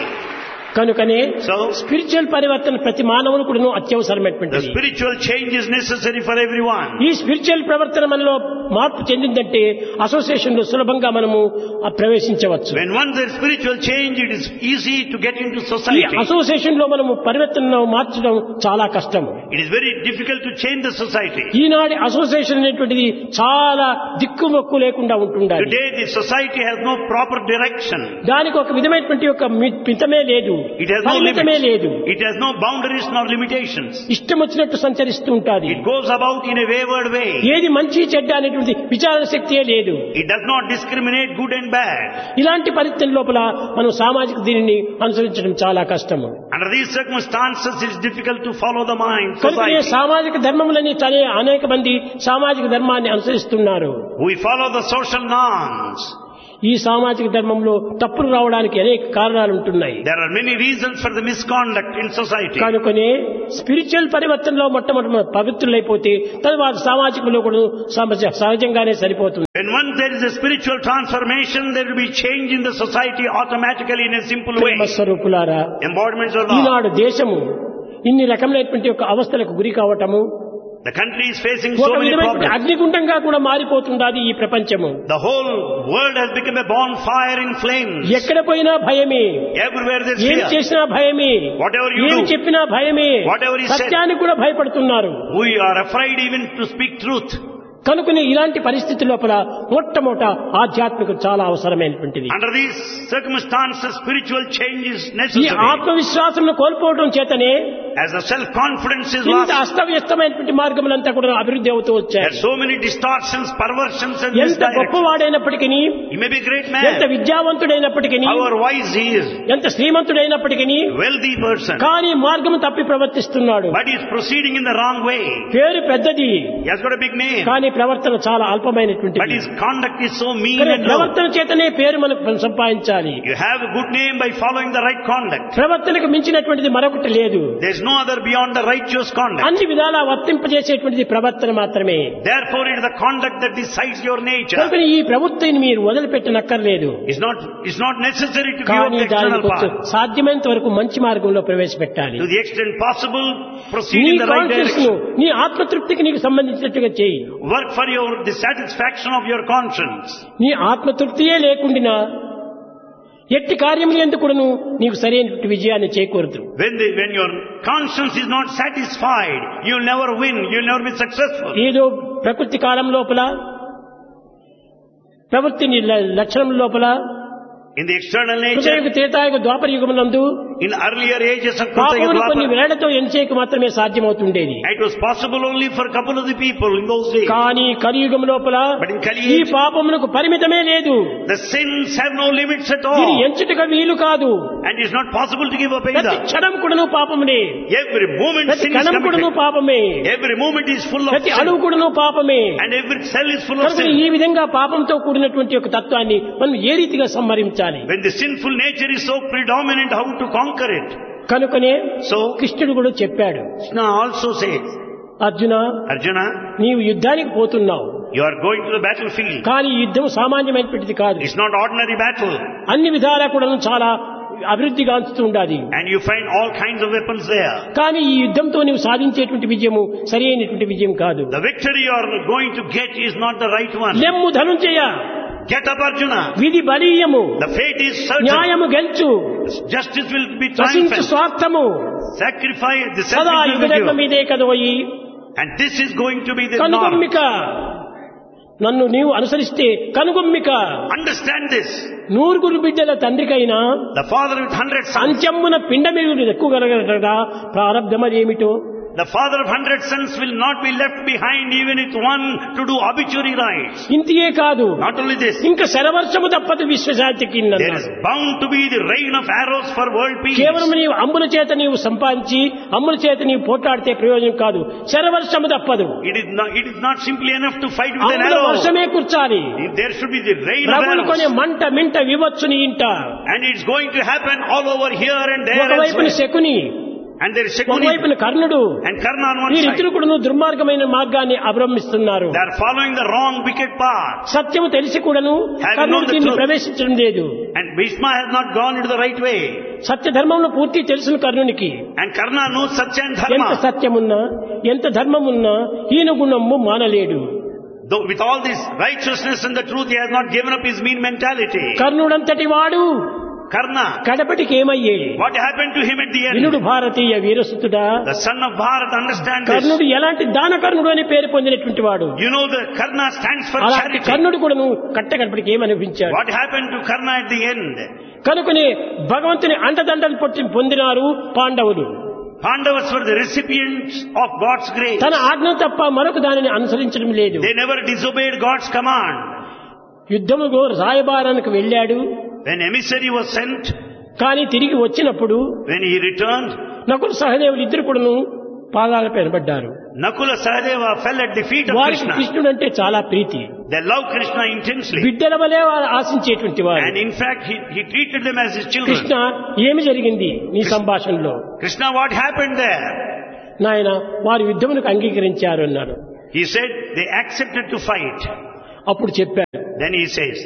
కనుకనే So, స్పిరిచువల్ పరివర్తన ప్రతి మానవుని కూడా the అత్యవసరమైనటువంటిది. spiritual change is necessary for everyone. ఈ స్పిరిచువల్ ప్రవర్తన మనలో మార్పు చెందిందంటే అసోసియేషన్ లో సులభంగా మనము ప్రవేశించవచ్చు. When once there is spiritual change, it is easy to get into ఈ society. అసోసియేషన్ లో మనము పరివర్తనను మార్చడం చాలా కష్టం. It is very difficult to change the society. ఈనాటి అసోసియేషన్ అనేటువంటిది చాలా దిక్కుమొక్కు లేకుండా ఉంటుండాలి. Today the society has no proper direction. దానికి ఒక విధమైనటువంటి ఒక మితమే లేదు, It has no పరిమితమే లేదు. limits. It has no boundaries nor limitations. ఇష్టం వచ్చినట్టు సంచరిస్తూ ఉంటాది. It goes about in a wayward way. ఏది మంచి చెడ్డ అనేటువంటి విచారణ శక్తియే లేదు. It does not discriminate good and bad. ఇలాంటి పరిస్థితుల లోపల మనం సామాజిక దీనిని అనుసరించడం చాలా కష్టము. Under these circumstances, it is difficult to follow the mind, కనుకనే society. సామాజిక ధర్మములని తనే అనేక మంది సామాజిక ధర్మాన్ని అనుసరిస్తున్నారు. We follow the social norms. ఈ సామాజిక ధర్మంలో తప్పులు రావడానికి అనేక కారణాలు ఉంటున్నాయి. There are many reasons for the misconduct in society. కనుకనే స్పిరిచువల్ పరివర్తనలో మొట్టమొదటి పవిత్రులైపోతే తరువాత సామాజికంలో కూడా సహజంగానే సరిపోతుంది. When once there is a spiritual transformation, there will be change in the society automatically in a simple way. స్వరూపులారా, Embodiments of ఈనాడు love. దేశము ఇన్ని రకమైనటువంటి యొక్క అవస్థలకు గురి కావటము, The country is facing ఒక so many విధమైన problems. అగ్నిగుండంగా కూడా మారిపోతున్నది ఈ ప్రపంచము. The whole world has become a bonfire in flames. ఎక్కడ పోయినా భయమే, Everywhere there's ఏం fear. చేసినా భయమే, Whatever you ఏం do, చెప్పినా భయమే, whatever is said, సత్యానికి కూడా భయపడుతున్నారు. we are afraid even to speak truth. కనుకనే ఇలాంటి పరిస్థితి లోపల మొట్టమొదట ఆధ్యాత్మికత చాలా అవసరమైనటువంటిది. Under these circumstances, spiritual change is ఈ necessary. ఆత్మవిశ్వాసం కోల్పోవడం చేతనే As the self-confidence is ఇంత lost, అస్తవ్యస్తమైనటువంటి మార్గములంతా కూడా అభివృద్ధి అవుతూ there వచ్చాయి. are so many distortions, perversions and ఎంత misdirections. గొప్పవాడైనప్పటికీ, He may be a great ఎంత man, విద్యావంతుడైనప్పటికీ, however wise he is, ఎంత శ్రీమంతుడైనప్పటికీ wealthy person, కానీ మార్గం తప్పి ప్రవర్తిస్తున్నాడు. but he is proceeding in the wrong way. పేరు పెద్దది He has got a big name, కానీ ప్రవర్తన చాలా but అల్పమైనటువంటిది. his conduct is so mean కానీ and low. ప్రవర్తన చేతనే పేరు మనకు సంపాదించాలి. You have a good name by following the right conduct. ప్రవర్తనకు మించినటువంటిది మరొకటి లేదు. There is no other beyond the righteous conduct. అన్ని విధాలా వర్తింపజేసేటువంటిది ప్రవర్తన మాత్రమే. Therefore, it is the conduct that decides your nature. కనుక ఈ ప్రవృత్తిని మీరు వదిలిపెట్టనక్కర్లేదు. It's not necessary to give up కానీ the external దానికి కొంచెం path. సాధ్యమైనంత వరకు మంచి మార్గంలో ప్రవేశపెట్టాలి. To the extent possible, proceed నీ in the right conscious direction. నీ ఆత్మతృప్తికి నీకు సంబంధించినట్టుగా చేయి. Work for the satisfaction of your conscience. నీ ఆత్మతృప్తియే లేకుండా ఎట్టి కార్యములు ఎందుకును నీకు సరైన విజయాన్ని చేకూరదు. When your conscience is not satisfied, you'll never win, you'll never be successful. ఏదో ప్రకృతి కాలం లోపల ప్రవృత్తి లక్షణం లోపల In the external nature, కృతయుగ Tretayuga Dwapara యుగమునందు in earlier ages of పాపములు కొన్ని Krita, వేళతో ఎంచేకి మాత్రమే సాధ్యమవుతుండేది. it was possible only for a couple of the people in those days. కానీ కలియుగం లోపల But in Kali ఈ age, పాపములకు పరిమితమే లేదు. the sins have no limits at ఇది all. ఎంచుటగా వీలు కాదు. And it's not possible to give up ప్రతి either. క్షణం కూడాను పాపమునే, Every moment ప్రతి sin is కణం కూడాను committed. పాపమే, Every moment is full of ప్రతి sin. అణువు కూడాను పాపమే. And every cell is full of కనుక sin. ఈ విధంగా పాపంతో కూడినటువంటి ఒక తత్వాన్ని మనం ఏ రీతిగా సంహరించాలి? When the sinful nature is so predominant, how to conquer it? కనుకనే So, కృష్ణుడు కూడా చెప్పాడు, Krishna also says, Arjuna, Arjuna, నీవు యుద్ధానికి పోతున్నావు, you are going to the battlefield. కానీ ఈ యుద్ధం సామాన్యమైనటువంటిది కాదు. It's not ordinary battle. అన్ని విధాలా కూడా చాలా అభివృద్ధిగా అంచుతూ ఉండాలి. And you find all kinds of weapons there. కానీ ఈ యుద్ధంతో నీవు సాధించేటువంటి విజయము సరి అయినటువంటి విజయం కాదు. The victory you are going to get is not the right one. లెమ్ము ధనుంజయ, Get up, Arjuna. విధి బలీయము, The fate is certain. న్యాయము గెలుచు, Justice will be నశించు triumphant. స్వార్థము, Sacrifice the సదా selfish will be యుగధర్మ given. మీదే కదోయి. And this is going to be the norm. కనుగొమ్మిక, నన్ను నీవు అనుసరిస్తే కనుగొమ్మిక. Understand this. నూరుగురు బిడ్డల తండ్రికైనా The father with 100 sons. అంత్యమున పిండమిగులు ఎక్కువగలగలరా ప్రారంధమదేమిటో. The father of 100 sons will not be left behind even with one to do obituary rites. ఇంతియే కాదు, Not only this, ఇంకా శరవర్షము తప్పదు విశ్వశాంతికి. there is bound to be the rain of arrows for world peace. కేవలం నీవు అమ్ముల చేత నీవు సంపాదించి అమ్ముల చేత నీవు పోట్లాడితే ప్రయోజనం కాదు. శరవర్షము తప్పదు. It is not simply enough to fight with an అమ్ముల arrow. వర్షమే కూర్చాలి. There should be the rain of ప్రభులు కొనే arrows. మంట మింట వివచ్చుని ఇంట. And it's going to happen all over here and there ఒకవైపున elsewhere. Shakuni, And there is Shakuni ఒకవైపున కర్ణుడు, and Karna on one వీరిద్దరు side. కూడా దుర్మార్గమైన మార్గాన్ని అవలంబిస్తున్నారు. They are following the wrong wicked path. సత్యము తెలిసి కూడాను కర్ణుడు దీన్ని ప్రవేశించడం లేదు. And Bhishma has not gone into the right way. సత్య ధర్మంలో పూర్తి తెలుసును కర్ణునికి. And Karna knows Satya and ఎంత Dharma. సత్యమున్నా ఎంత ధర్మమున్నా హీన గుణము మానలేడు. Though with all this righteousness and the truth, he has not given up his mean mentality. కర్ణుడంతటి వాడు Karna, కడపటికి ఏమయ్యే? what happened to him at the వినుడు end? Bharatiya వీరసుతుడా. The son of Bharat, understand this. కర్ణుడు ఎలాంటి దానకర్ణుడు అని పేరు పొందినటువంటి వాడు. You know the Karna stands for అలాంటి charity. కర్ణుడు కూడా కట్టకడపటికి ఏమనిపించాడు. What happened to Karna at the end? కనుకనే భగవంతుని అండదండలు పొందినారు పాండవులు. Pandavas were the recipients of God's grace. తన ఆజ్ఞ తప్ప మరొక దానిని అనుసరించడం లేదు. They never disobeyed God's command. యుద్ధములో రాయబారానికి వెళ్ళాడు. When emissary was sent, కానీ తిరిగి వచ్చినప్పుడు when he returned, నకుల సహదేవులు ఇద్దరు కూడాను పాదాలపై నిలబడ్డారు. Nakula Sahadeva fell at the feet of వారికి Krishna. కృష్ణుడు అంటే చాలా ప్రీతి. They love Krishna intensely. బిడ్డల వలె వారు ఆశించేటువంటి వారు. And in fact, he treated them as his children. Krishna ఏమి జరిగింది నీ సంభాషణలో? Krishna, what happened there? నాయన వారు యుద్ధమునకు అంగీకరించారు అన్నాడు. He said they accepted to fight. అప్పుడు చెప్పాడు. Then he says,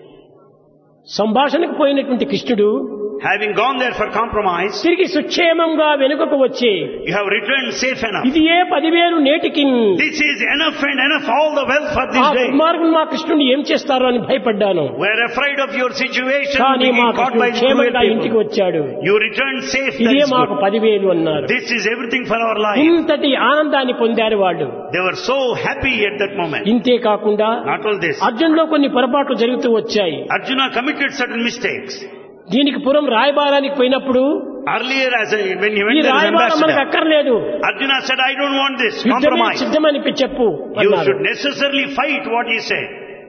సంభాషణకు పోయినటువంటి కృష్ణుడు having gone there for compromise, తిరిగి సుక్షేమంగా వెనుకకు వచ్చి you have returned safe enough. ఇది ఏ 10,000 నేటికి This is enough and enough, all the wealth for this day. మార్గం మా కృష్ణుని ఏం చేస్తారో అని భయపడ్డాను. We are afraid of your situation. కానీ మా Being caught by కృష్ణుడు క్షేమంగా cruel ఇంటికి people. వచ్చాడు. You returned safe. ఇదే That is మాకు good. 10,000 అన్నారు. This is everything for our life. ఇంతటి ఆనందాన్ని పొందారు వాళ్ళు. They were so happy at that moment. ఇంతే కాకుండా Not all this. అర్జున్లో కొన్ని పొరపాట్లు జరుగుతూ వచ్చాయి. Arjuna committed certain mistakes. దీనికి పురం రాయబారానికి పోయినప్పుడు Earlier, when he ఈ went there as రాయబారం మనకు ambassador, అక్కర్లేదు, Arjuna said, I don't want this యుద్ధమే compromise. సిద్ధమని చెప్పు You అన్నారు. should necessarily fight what he said.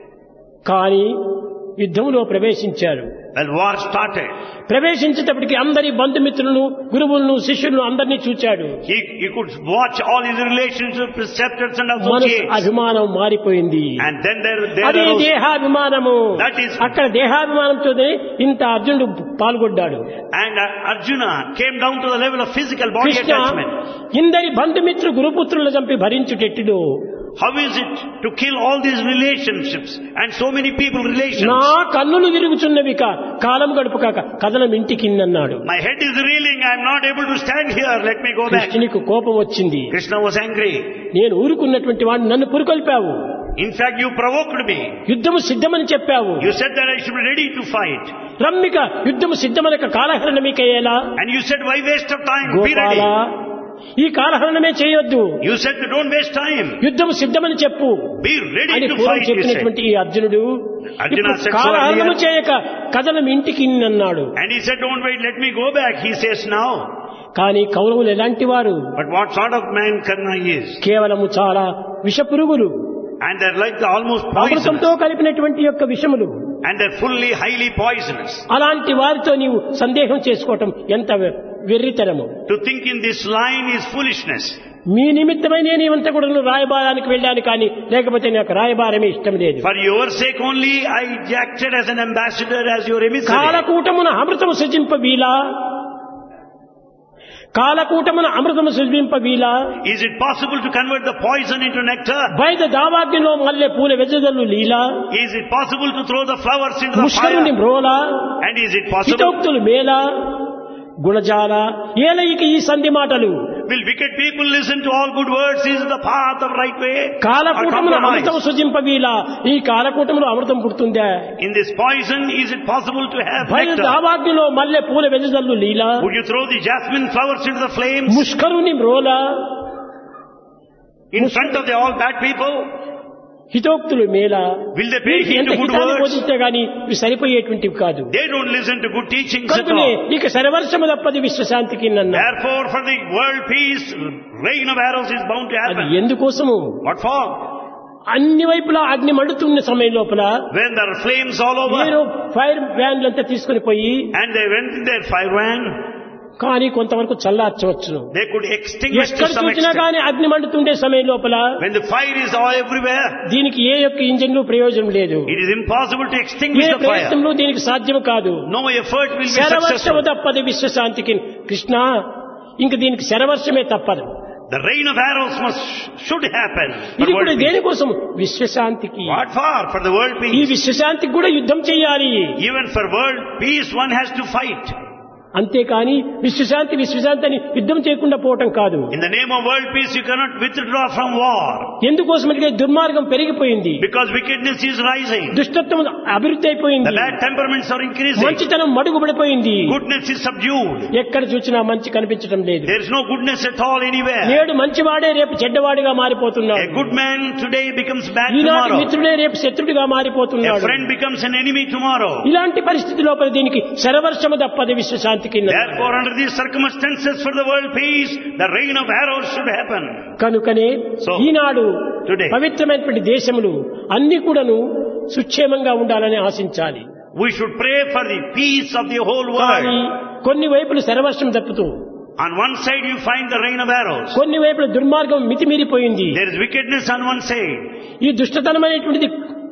కానీ యుద్ధంలో ప్రవేశించారు. Well, war started. ప్రవేశించేటప్పటికి అందరి బంధుమిత్రులను, గురువులను, శిష్యులను అందరినీ చూచాడు. He could watch all his relationships, preceptors and మనసు associates. అభిమానం మారిపోయింది. And then there అదే arose, దేహాభిమానము. That is- అక్కడ దేహాభిమానంతోనే ఇంత అర్జునుడు పాల్గొడ్డాడు. and Arjuna came down to the level of physical body Krishna attachment. ఇందరి బంధుమిత్రు గురుపుత్రులను చంపి భరించుటెట్టుడు. How is it to kill all these relationships and so many people relations? నా కన్నులు తిరుగుచున్నవి కాలం గడుపు కాక కదలం ఇంటికి అన్నాడు. My head is reeling. I am not able to stand here. Let me go back. కృష్ణునికి కోపం వచ్చింది. Krishna was angry. నేను ఊరుకున్నటువంటి వాడిని నన్ను పురికొల్పావు. In fact, you provoked me. యుద్ధము సిద్ధమని చెప్పావు. You said that I should be ready to fight. రమ్మిక యుద్ధము సిద్ధమనక కాలహరణ మీకయ్యేలా. And you said, why waste of time? Be Gopala ready. ఈ కాలహరణమే చేయొద్దు. You said, don't waste time. యుద్ధము సిద్ధమని చెప్పు Be ready అని to పూర్వం fight, you said. చెప్పినటువంటి ఈ అర్జునుడు Arjuna ఇప్పుడు said so కాలహరణము earlier. చేయక కదలం ఇంటికి అన్నాడు. And he said, don't wait, let me go back. He says now. కానీ కౌరవులు ఎలాంటి వారు? But what sort of man Karna is? కేవలము చాలా విషపురుగులు, And they're like almost అమృతంతో poisonous. కలిపినటువంటి యొక్క విషములు. And they're fully, highly poisonous. అలాంటి వారితో నీవు సందేహం చేసుకోవటం ఎంత వెర్రితనము. To think in this line is foolishness. మీ నిమిత్తమై నేను ఇవంతా కూడా రాయబారానికి వెళ్ళాను, కానీ లేకపోతే నాకు రాయబారమే ఇష్టం లేదు. For your sake only, I acted as an ambassador, as your emissary. కాలకూటమున అమృతము సృజింప వీలా, కాలకూటమున అమృతము సృజింప వీలా. Is it possible to convert the poison into nectar? బయట దావాగ్నిలో మల్లె పూల వెజదలు లీలా, Is it possible to throw the flowers into the ముష్కరుని fire? మ్రోలా, And is it possible? హితోక్తులు మేలా, గుణజాల ఏలయిక ఈ సంధి మాటలు. Will wicked people listen to all good words? Is it the path of right way? Or కాలకూటమున compromise? అమృతం సృజింప వీలా, ఈ కాలకూటములో అమృతం పుడుతుందా? In this poison, is it possible to have బయట nectar? దావాగ్నిలో మల్లె పూల వెజదలు లీలా, Would you throw the jasmine flowers into the flames ముష్కరుని మ్రోలా, in front of the all bad people? హితోక్తులు మేలా. Will they pay heed ఎంత to good హితాన్ని words? బోధిస్తే గాని ఇవి సరిపోయేటువంటివి కాదు. They don't listen to good teachings at కనుకనే all. ఇక శరవర్షము తప్పది విశ్వశాంతికి అన్నా. Therefore, for the world peace, rain of arrows is bound to అది happen. ఎందుకోసము? What for? అన్ని వైపులా అగ్ని మండుతున్న సమయం లోపల When there are flames all నేను over, ఫైర్ వ్యాన్లంతా తీసుకుని పోయి and they went in their fire van, కానీ కొంతవరకు చల్లార్చవచ్చును. they could extinguish to ఎక్కడ some చూసినా extent. కానీ అగ్ని మండుతుండే సమయం లోపల When the fire is all everywhere, దీనికి ఏ యొక్క ఇంజన్లు ప్రయోజనం లేదు. it is impossible to A extinguish the fire. ప్రయత్నంలో దీనికి సాధ్యం కాదు. No effort will be శరవర్షము successful. తప్పది విశ్వశాంతికి. కృష్ణ ఇంక దీనికి శరవర్షమే తప్పదు. The rain of arrows should happen. For ఇది కూడా world peace. దేనికోసం? విశ్వశాంతికి. What for? For the world ఈ peace. విశ్వశాంతికి కూడా యుద్ధం చేయాలి. Even for world peace, one has to fight. అంతేకాని విశ్వశాంతి అని యుద్ధం చేయకుండా పోవటం కాదు. In the name of world peace, you cannot withdraw from war. ఎందుకోసమంటే దుర్మార్గం పెరిగిపోయింది, Because wickedness is rising. దుష్టత్వం అభివృద్ధి అయిపోయింది, The bad temperaments are increasing. మంచితనం మడుగుబడిపోయింది. Goodness is subdued. ఎక్కడ చూసినా మంచి కనిపించడం లేదు. There is no goodness at all anywhere. నేడు మంచివాడే రేపు చెడ్డవాడిగా A మారిపోతున్నాడు. good man today becomes bad ఈనాటి tomorrow. మిత్రుడే రేపు శత్రుడిగా A మారిపోతున్నాడు. friend becomes an enemy tomorrow. ఇలాంటి పరిస్థితి లోపల దీనికి శరవర్షము తప్పది విశ్వశాంతికి. Therefore, under these circumstances for the world peace, the rain of arrows should happen. కనుకనే So, ఈనాడు today, పవిత్రమైనటువంటి దేశములు అన్ని కూడాను సుక్షేమంగా ఉండాలని ఆశించాలి. we should pray for the peace of the whole కానీ world. కొన్ని వైపులు శరవర్షం తప్పుతూ, On one side you find the rain of arrows. కొన్ని వైపుల దుర్మార్గం మితిమీరిపోయింది. There is wickedness on one side. ఈ దుష్టతనం అనేటువంటిది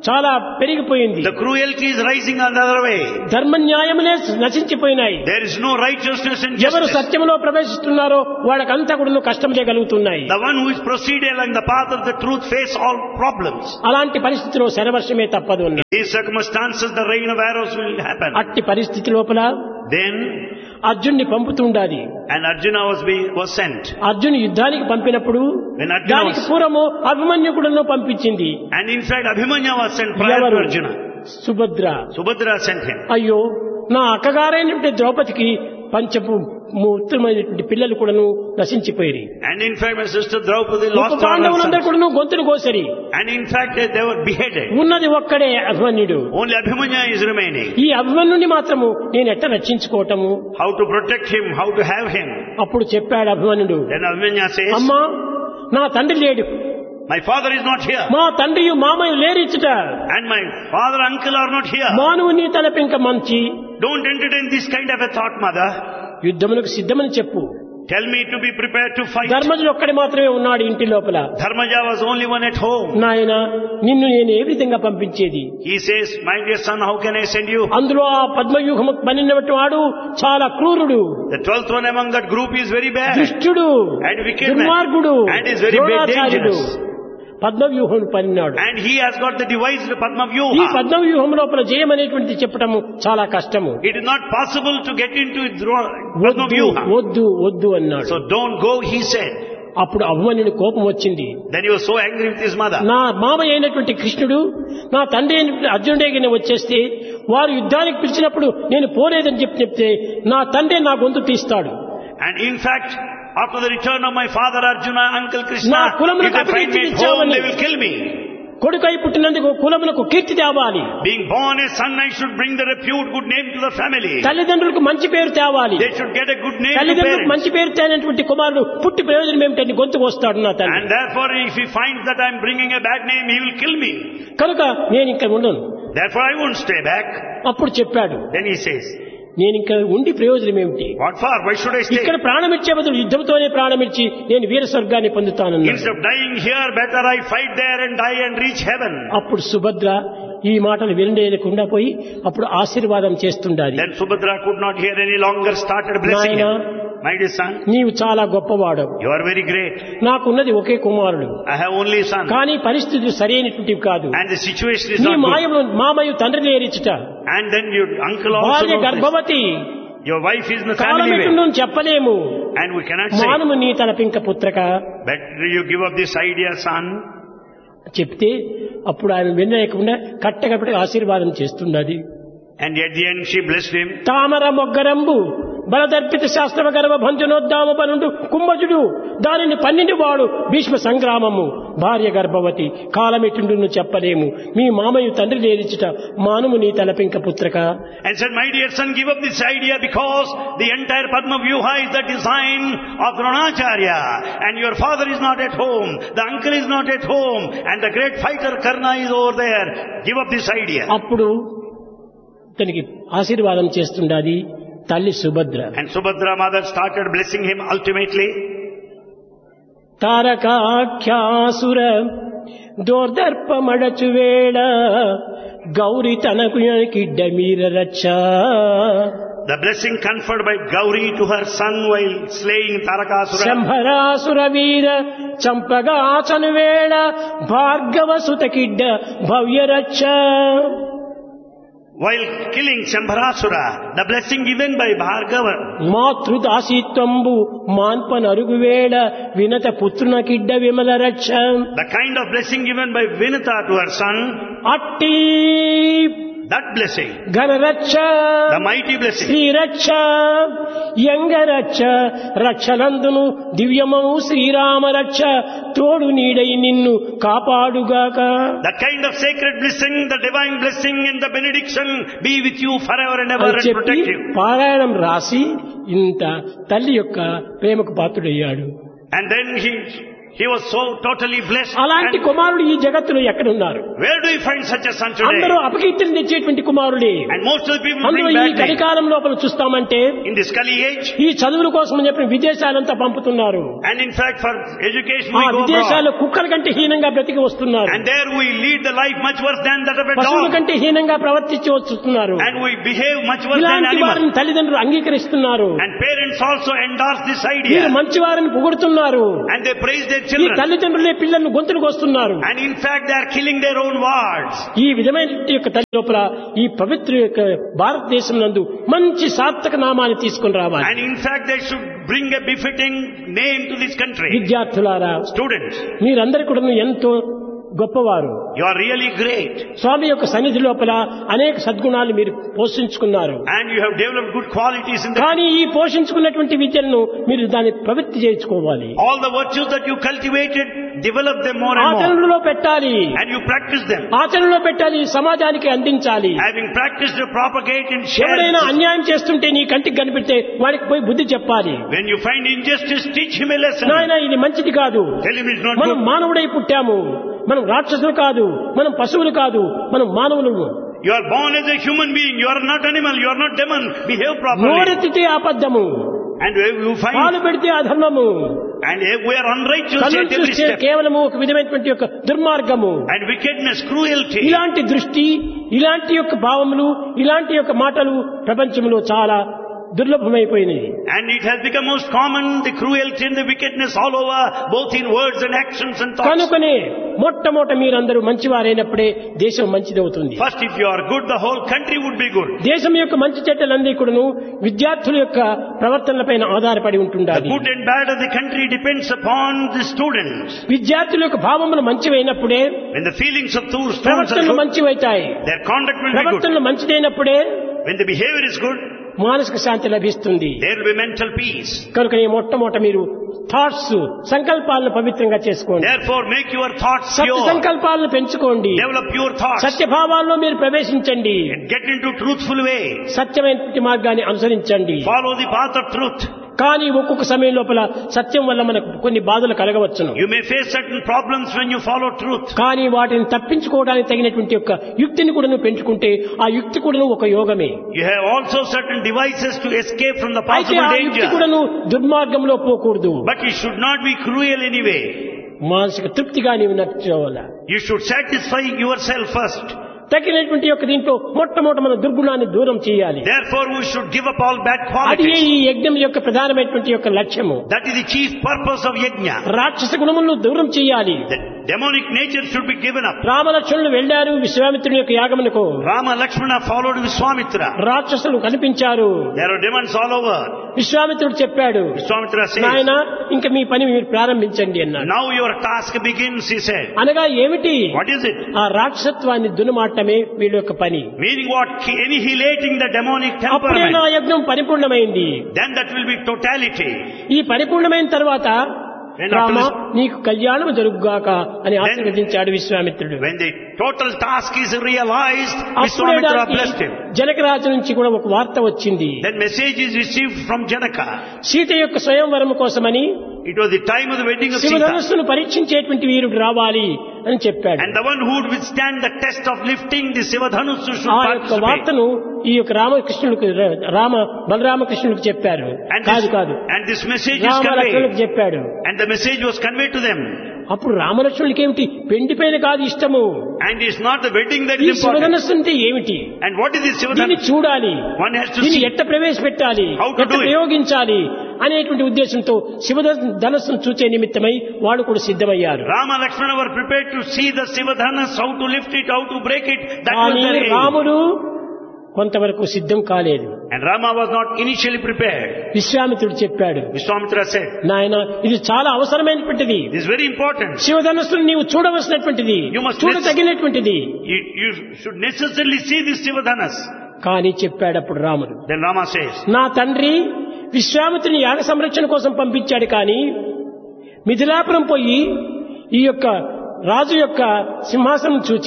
చాలా పెరిగిపోయింది. The cruelty is rising on the other way. ధర్మ న్యాయములే నశించిపోయినాయి. There is no righteousness and ఎవరు justice. సత్యములో ప్రవేశిస్తున్నారో వాళ్ళకంతా కూడా కష్టం చేయగలుగుతున్నాయి. The one who is proceeding along the path of the truth face all problems. అలాంటి పరిస్థితిలో శరవర్షమే తప్పదు. In these circumstances, the rain of arrows will happen. అట్టి పరిస్థితి లోపల Then అర్జున్ని పంపుతుండాలి. and Arjuna was sent. Arjun యుద్ధానికి పంపినప్పుడు When Arjuna దానికి was, పూర్వము అభిమన్యుకుడును పంపించింది. and in fact Abhimanyu was sent prior to Arjuna. Subhadra. Subhadra sent him. అయ్యో నా అక్కగారైనటువంటి ద్రౌపదికి పంచపు ఉత్తరమైనటువంటి పిల్లలు కూడాను నశించిపోయి, And in fact my sister Draupadi lost all her పాండవులందరూ sons. కూడాను గొంతులు కోసరి. And in fact they were beheaded. ఉన్నది ఒక్కడే అభిమన్యుడు. Only Abhimanyu is remaining. ఈ అభిమన్యుని మాత్రము నేను ఎట్లా రక్షించుకోవటము? How to protect him, how to have him. అప్పుడు చెప్పాడు అభిమన్యుడు, Then Abhimanyu says, అమ్మా నా తండ్రి లేడు, my father is not here. మా తండ్రి మామయ్య లేరిచ్చుట, And my father, uncle are not here. మానవుని తలపింక మంచి Don't entertain this kind of a thought, mother. యుద్ధములకు సిద్ధమని చెప్పు. Tell me to be prepared to fight. ధర్మజుడు ఒక్కడి మాత్రమే ఉన్నాడు ఇంటి లోపల. Dharmaja was only one at home. నాయన నిన్ను నేను ఏ విధంగా పంపించేది? He says, my dear son, how can I send you? అందులో ఆ పద్మవ్యూహము పన్నినటువంటి వాడు చాలా క్రూరుడు, The 12th one among that group is very bad. దుష్టుడు, And wicked man. దుర్మార్గుడు, And is very Dronacharyudu. dangerous. పద్మవ్యూహం పన్నాడు. And he has got the devised Padma ఈ Vyuha. పద్మవ్యూహం లోపల జయం అనేటువంటిది చెప్పటము చాలా కష్టము. It is not possible to get into Padma వద్దు Vyuha. వద్దు వద్దు అన్నాడు. So don't go, he said. అప్పుడు అభిమన్యుని కోపం వచ్చింది. Then he was so angry with his mother. నా మామయ్య అయినటువంటి కృష్ణుడు నా తండ్రి అయినటువంటి అర్జునుడిగా వచ్చేస్తే వారు యుద్ధానికి పిలిచినప్పుడు నేను పోలేదని చెప్తే నా తండ్రి నా గొంతు తీస్తాడు. And in fact, after the return of my father Arjuna, uncle Krishna, నా కులములకు if they find me at home, they will kill me. కొడుకై పుట్టినందుకు కులములకు కీర్తి తేవాలి. Being born a son, I should bring the repute, good name to the family. తల్లిదండ్రులకు మంచి పేరు తేవాలి. They should get a good name to తల్లిదండ్రులకు parents. మంచి పేరు తేనటువంటి కుమారుడు పుట్టి ప్రయోజనం ఏమిటని గొంతుకు వస్తాడు నా తండ్రి. And therefore, if he finds that I am bringing a bad name, he will kill me. కనుక నేను ఇంకా ఉండను. Therefore, I won't stay back. అప్పుడు చెప్పాడు, Then he says, నేను ఇంకా ఉండి ప్రయోజనం ఏమిటి? what for? Why should I stay? ఇక్కడ ప్రాణమిచ్చే బదులు యుద్ధంతోనే ప్రాణమిచ్చి నేను వీర స్వర్గాన్ని పొందుతానన్నాడు. Instead of dying here, better I fight there and die and reach heaven. అప్పుడు సుభద్ర ఈ మాటలు వినలేకుండా పోయి అప్పుడు ఆశీర్వాదం చేస్తుండాలి. Then Subhadra could not hear any longer, started blessing him. My dear son, నీవు చాలా గొప్పవాడు, you are very great. నాకున్నది ఒకే కుమారుడు, I have only son. కానీ పరిస్థితులు సరైనటువంటివి కాదు. And the situation is నీ not good. మాయము మామయ్య తండ్రి నేరిచుట, And then your uncle also భార్య knows this. గర్భవతి, Your wife is in the family కాలమిటుండు way. చెప్పలేము. And we cannot say, మానము నీ తలపింక పుత్రక better you give up this idea, son. చెప్తే అప్పుడు ఆయన వినలేకుండా కట్టగప్పటి ఆశీర్వాదం చేస్తున్నది. And at the end she blessed him. తామర మొగ్గరంబు బలదర్పిత శాస్త్రవ గర్భ భంజనోద్దామ పనుండు కుంభజుడు దానిని పన్నెండు వాడు భీష్మ సంగ్రామము భార్య గర్భవతి కాలమిటుండును చెప్పలేము మీ మామయ్య తండ్రి లేరిచుట మానుము నీ తలపింక పుత్రక. And said, my dear son, give up this idea because the entire Padma Vyuha is the design of Dronacharya. And your father is not at home. The uncle is not at home. And the great fighter Karna is over there. Give up this idea. అప్పుడు తనకి ఆశీర్వాదం చేస్తుండాది తల్లి Subhadra. And Subhadra mother started blessing him ultimately. తారకాఖ్యాసుర దోర్దర్పమడచు వేళ గౌరి తనకు కిడ్డ మీర రచ్చ. The blessing conferred by Gauri to her son while slaying Tarakasura. శంభరాసుర వీర చంపగాచను వేళ భార్గవ సుత కిడ్డ భవ్య రచ్చ. While killing Shambharasura, the blessing given by Bhargava. మాతృదాసీత్వంబు మాన్పనరుగు వేళ వినత పుత్రున కిడ్డ విమల రక్ష. The kind of blessing given by Vinata to her son. అట్టి That blessing, ఘనరక్ష the mighty blessing, Sriraksha యంగరక్ష రక్షలందును దివ్యమము Srirama రక్ష తోడు నీడై నిన్ను కాపాడుగాక. that kind of sacred blessing, the divine blessing and the benediction be with you forever and ever అని and చెప్పి protect you. పారాయణం రాసి ఇంత తల్లి యొక్క ప్రేమకు పాత్రుడయ్యాడు. And then he He was so totally blessed. అలాంటి కుమారుడు ఈ జగత్తులో ఎక్కడున్నారు? Where do you find such a son today? అందరూ అపకీర్తిని తెచ్చేటువంటి కుమారుడే. And most of the people అందులో bring ఈ bad name. కలికాలం లోపల చూస్తామంటే In this Kali age, ఈ చదువుల కోసం అని చెప్పి విదేశాలంతా పంపుతున్నారు. and in fact for education ఆ we go విదేశాల్లో abroad. కుక్కల కంటే హీనంగా బ్రతికి వస్తున్నారు. And there we lead the life much worse than that of a పశువుల dog. కంటే హీనంగా ప్రవర్తించి వస్తున్నారు. And we behave much worse than ఇలాంటి వారిని animals. తల్లిదండ్రులు అంగీకరిస్తున్నారు. And parents also endorse this వీరు idea. మంచి వారిని పొగుడుతున్నారు. And they praise their ఈ children. తల్లిదండ్రులే పిల్లలను గొంతులకు వస్తున్నారు. And in fact they are killing their own wards. ఈ విధమైన యొక్క తల్లి లోపల ఈ పవిత్ర యొక్క భారతదేశం నందు మంచి సార్థక నామాన్ని తీసుకుని రావాలి. And in fact they should bring a befitting name to this country. విద్యార్థులారా, Students, మీరందరూ కూడా ఎంతో గొప్పవారు. you are really great. స్వామి యొక్క సన్నిధి లోపల అనేక సద్గుణాలు మీరు పోషించుకున్నారు. And you have developed good qualities in the... కానీ ఈ పోషించుకున్నటువంటి విద్యలను మీరు దాన్ని ప్రవృత్తి చేసుకోవాలి. All the virtues that you cultivated, develop them more and more. ఆచరణలో పెట్టాలి. And you practice them. ఆచరణలో పెట్టాలి, సమాజానికి అందించాలి. Having practiced to propagate and share. ఎవరైనా అన్యాయం చేస్తుంటే నీ కంటికి కనిపెడితే వాడికి పోయి బుద్ధి చెప్పాలి. When you find injustice, teach him a lesson. నాయన ఇది మంచిది కాదు. Tell him it's not మనం good. మానవుడై పుట్టాము. మనం రాక్షసులు కాదు, మనం పశువులు కాదు, మనం మానవులు. You are born as a human being. You are not animal. You are not demon. Behave properly. నోరెత్తితే అబద్ధము, And you పాలు find... పెడితే అధర్మము, And we are unrighteous కన్నులు at every చూస్తే step. కేవలము ఒక విధమైనటువంటి యొక్క దుర్మార్గము. And wickedness, cruelty. ఇలాంటి దృష్టి, ఇలాంటి యొక్క భావములు, ఇలాంటి యొక్క మాటలు ప్రపంచంలో చాలా దుర్లభమైపోయినాయి. And it has become most common, the cruelty and the wickedness all over, both in words and actions and thoughts. కనుకనే మొట్టమొదట మీరందరూ మంచివారైనప్పుడే దేశం మంచిదవుతుంది. First, if you are good, the whole country would be good. దేశం యొక్క మంచి చెడ్డలన్నీ కూడాను విద్యార్థుల యొక్క ప్రవర్తనలపైన ఆధారపడి The ఉంటుండాలి. good and bad of the country depends upon the students. విద్యార్థుల యొక్క భావములు మంచివైనప్పుడే When the feelings of those students are ప్రవర్తనలు good, మంచివైతాయి. their conduct will be good. ప్రవర్తనలు మంచిదైనప్పుడే When the behavior is good, మానసిక శాంతి లభిస్తుంది. there will be mental peace. కనుక ఈ మొట్టమొదట మీరు థాట్స్, సంకల్పాలను పవిత్రంగా చేసుకోండి. Therefore, make your thoughts Satya pure. సంకల్పాలను పెంచుకోండి. Develop pure thoughts. సత్యభావాల్లో మీరు ప్రవేశించండి. And get into truthful way. సత్యమైన మార్గాన్ని అనుసరించండి. Follow the path of truth. కానీ ఒక్కొక్క సమయం లోపల సత్యం వల్ల మనకు కొన్ని బాధలు కలగవచ్చును. You may face certain problems when you follow truth. కానీ వాటిని తప్పించుకోవడానికి తగినటువంటి యొక్క యుక్తిని కూడా నువ్వు పెంచుకుంటే ఆ యుక్తి కూడా ఒక యోగమే. You have also certain devices to escape from the అయితే possible ఆ యుక్తి danger. కూడా నువ్వు దుర్మార్గంలో పోకూడదు. But you should not be cruel anyway. మానసిక తృప్తిగా నీవు నడుచుకోవాలి. You should satisfy yourself first. తగినటువంటి యొక్క దీంట్లో మొట్టమొదట మన దుర్గుణాన్ని దూరం చేయాలి. Therefore, we should give up all bad అది qualities. ఈ యజ్ఞం యొక్క ప్రధానమైనటువంటి యొక్క లక్ష్యము. That is the chief purpose of yajna. రాక్షస గుణములను దూరం చేయాలి. The demonic nature should be given up. రామలక్ష్మణులు వెళ్లారు విశ్వామిత్రుని యొక్క యాగమునకు. Rama Lakshmana followed Vishwamitra. రాక్షసులు కనిపించారు. There are demons all over. విశ్వామిత్రుడు చెప్పాడు, Vishwamitra says, నాయన ఇంక మీ పని మీరు ప్రారంభించండి అన్నాడు. now your task begins, he said. అనగా ఏమిటి? What is it? ఆ రాక్షసత్వాన్ని దున్నమాటమే వీళ్ళ యొక్క పని. Meaning what? Annihilating the demonic అప్పుడే నా temperament. యజ్ఞం పరిపూర్ణమైంది. Then that will be totality. ఈ పరిపూర్ణమైన తర్వాత When రామ after నీకు కళ్యాణం జరుగుగాక అని ఆశీర్వదించాడు విశ్వామిత్రుడు. When the total task is realized, అప్పుడే Vishwamitra దానికి blessed him. జనకరాజు నుంచి కూడా ఒక వార్త వచ్చింది. Then message is received from Janaka. Sita యొక్క స్వయంవరం కోసమని It was the time of the wedding of Sita. శివధనుస్సును పరీక్షించేటువంటి వీరుడు రావాలి అని చెప్పాడు. And the one who would withstand the test of lifting the Sivadhanussu should ఆ యొక్క participate. వార్తను ఈ యొక్క రామకృష్ణులకు బలరామకృష్ణులకు చెప్పారు. కాదు And this message is రామలక్ష్మణులకు conveyed. చెప్పాడు. And the message was conveyed to them. అప్పుడు రామలక్ష్మణులకి ఏమిటి? పెండి పైన కాదు ఇష్టము. And it's not the wedding that ఈ is important. శివధనస్సు అంటే ఏమిటి? And what is this దీన్ని Sivadhanussu? చూడాలి, One has to దీన్ని see. ఎట్ట ప్రవేశపెట్టాలి, How to ఎట్ట do it. ప్రయోగించాలి అనేటువంటి ఉద్దేశంతో శివధనస్సును చూచే నిమిత్తమై వాళ్ళు కూడా సిద్ధమయ్యారు. Rama Lakshmana were prepared to see the Sivadhanas, how to lift it, how to break it. That was కానీ their aim. రాముడు కొంతవరకు సిద్ధం కాలేదు. And Rama was not initially prepared. విశ్వామిత్రుడు చెప్పాడు, Vishwamitra said, నాయన ఇది చాలా అవసరమైనటువంటిది. this is very important. శివధనస్సును నీవు చూడవలసినటువంటిది, You must చూడదగినటువంటిది. You should necessarily see this Sivadhanas. కానీ చెప్పాడు అప్పుడు రాముడు, Then Rama says, నా తండ్రి విశ్వామిత్రుని యాగ సంరక్షణ కోసం పంపించాడు, కానీ మిథిలాపురం పోయి ఈ యొక్క రాజు యొక్క సింహాసనం చూచి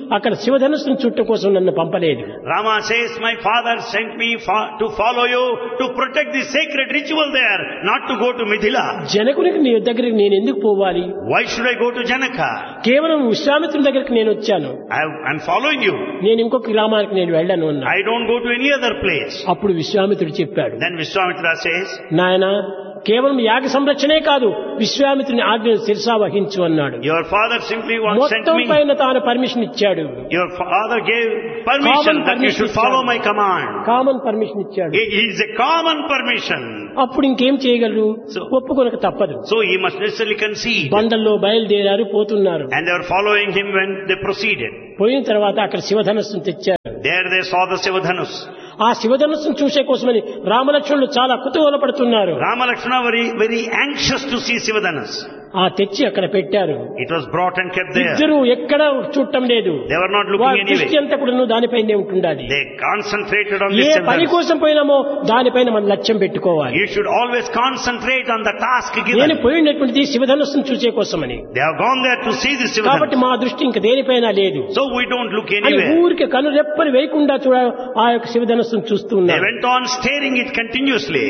అక్కడ శివధనుస్సును చుట్టం కోసం నన్ను పంపలేదు. Rama says, my father sent me to follow you to protect the sacred ritual there, not to go to Mithila. జనకునికి నీ దగ్గరికి నేను ఎందుకు పోవాలి? Why should I go to Janaka? కేవలం విశ్వామిత్రుని దగ్గరికి నేను వచ్చాను. I'm following you. నేను ఇంకొక గ్రామానికి నేను వెళ్ళను అన్నా. I don't go to any other place. అప్పుడు విశ్వామిత్రుడు చెప్పాడు, Then Vishwamitra says, నాయనా కేవలం యాగ సంరక్షణే కాదు, విశ్వామిత్రుని ఆజ్ఞను శిరసా వహించు అన్నాడు. your father simply once sent మొత్తం me. పైన తాను పర్మిషన్ ఇచ్చాడు. Your father gave permission that you should follow my command. Common permission ఇచ్చాడు. It is a common permission. అప్పుడు ఇంకేం చేయగలరు? ఒప్పుకొనక తప్పదు. So he must necessarily concede. బండల్లో బయలుదేరారు, పోతున్నారు. And they were following him when they proceeded. పోయిన తర్వాత అక్కడ శివధనస్సును తెచ్చారు. There they saw the Sivadhanus. ఆ శివధనస్సును చూసే కోసమని రామలక్ష్మణులు చాలా కుతూహలపడుతున్నారు. Rama Lakshmana were very anxious to see Sivadhanus. ఆ తెచ్చి అక్కడ పెట్టారు. It was brought and kept there. ఇద్దరు ఎక్కడ చూడటం లేదు. They were not looking anyway. దృష్టి అంతా కూడా దానిపైనే ఉంటుండాలి. They concentrated on A this పని Sivadhanus. కోసం పోయినామో దానిపైన మనం లక్ష్యం పెట్టుకోవాలి. You should always concentrate on the task నేను given. పోయినటువంటిది శివధనస్సును చూసే కోసమని. They have gone there to see the కాబట్టి Sivadhanus. మా దృష్టి ఇంక దేనిపైన లేదు. So we don't look అని anywhere. ఊరికి కను రెప్పని వేయకుండా ఆ యొక్క శివధనస్సును చూస్తూ They ఉన్నారు. went on staring it continuously.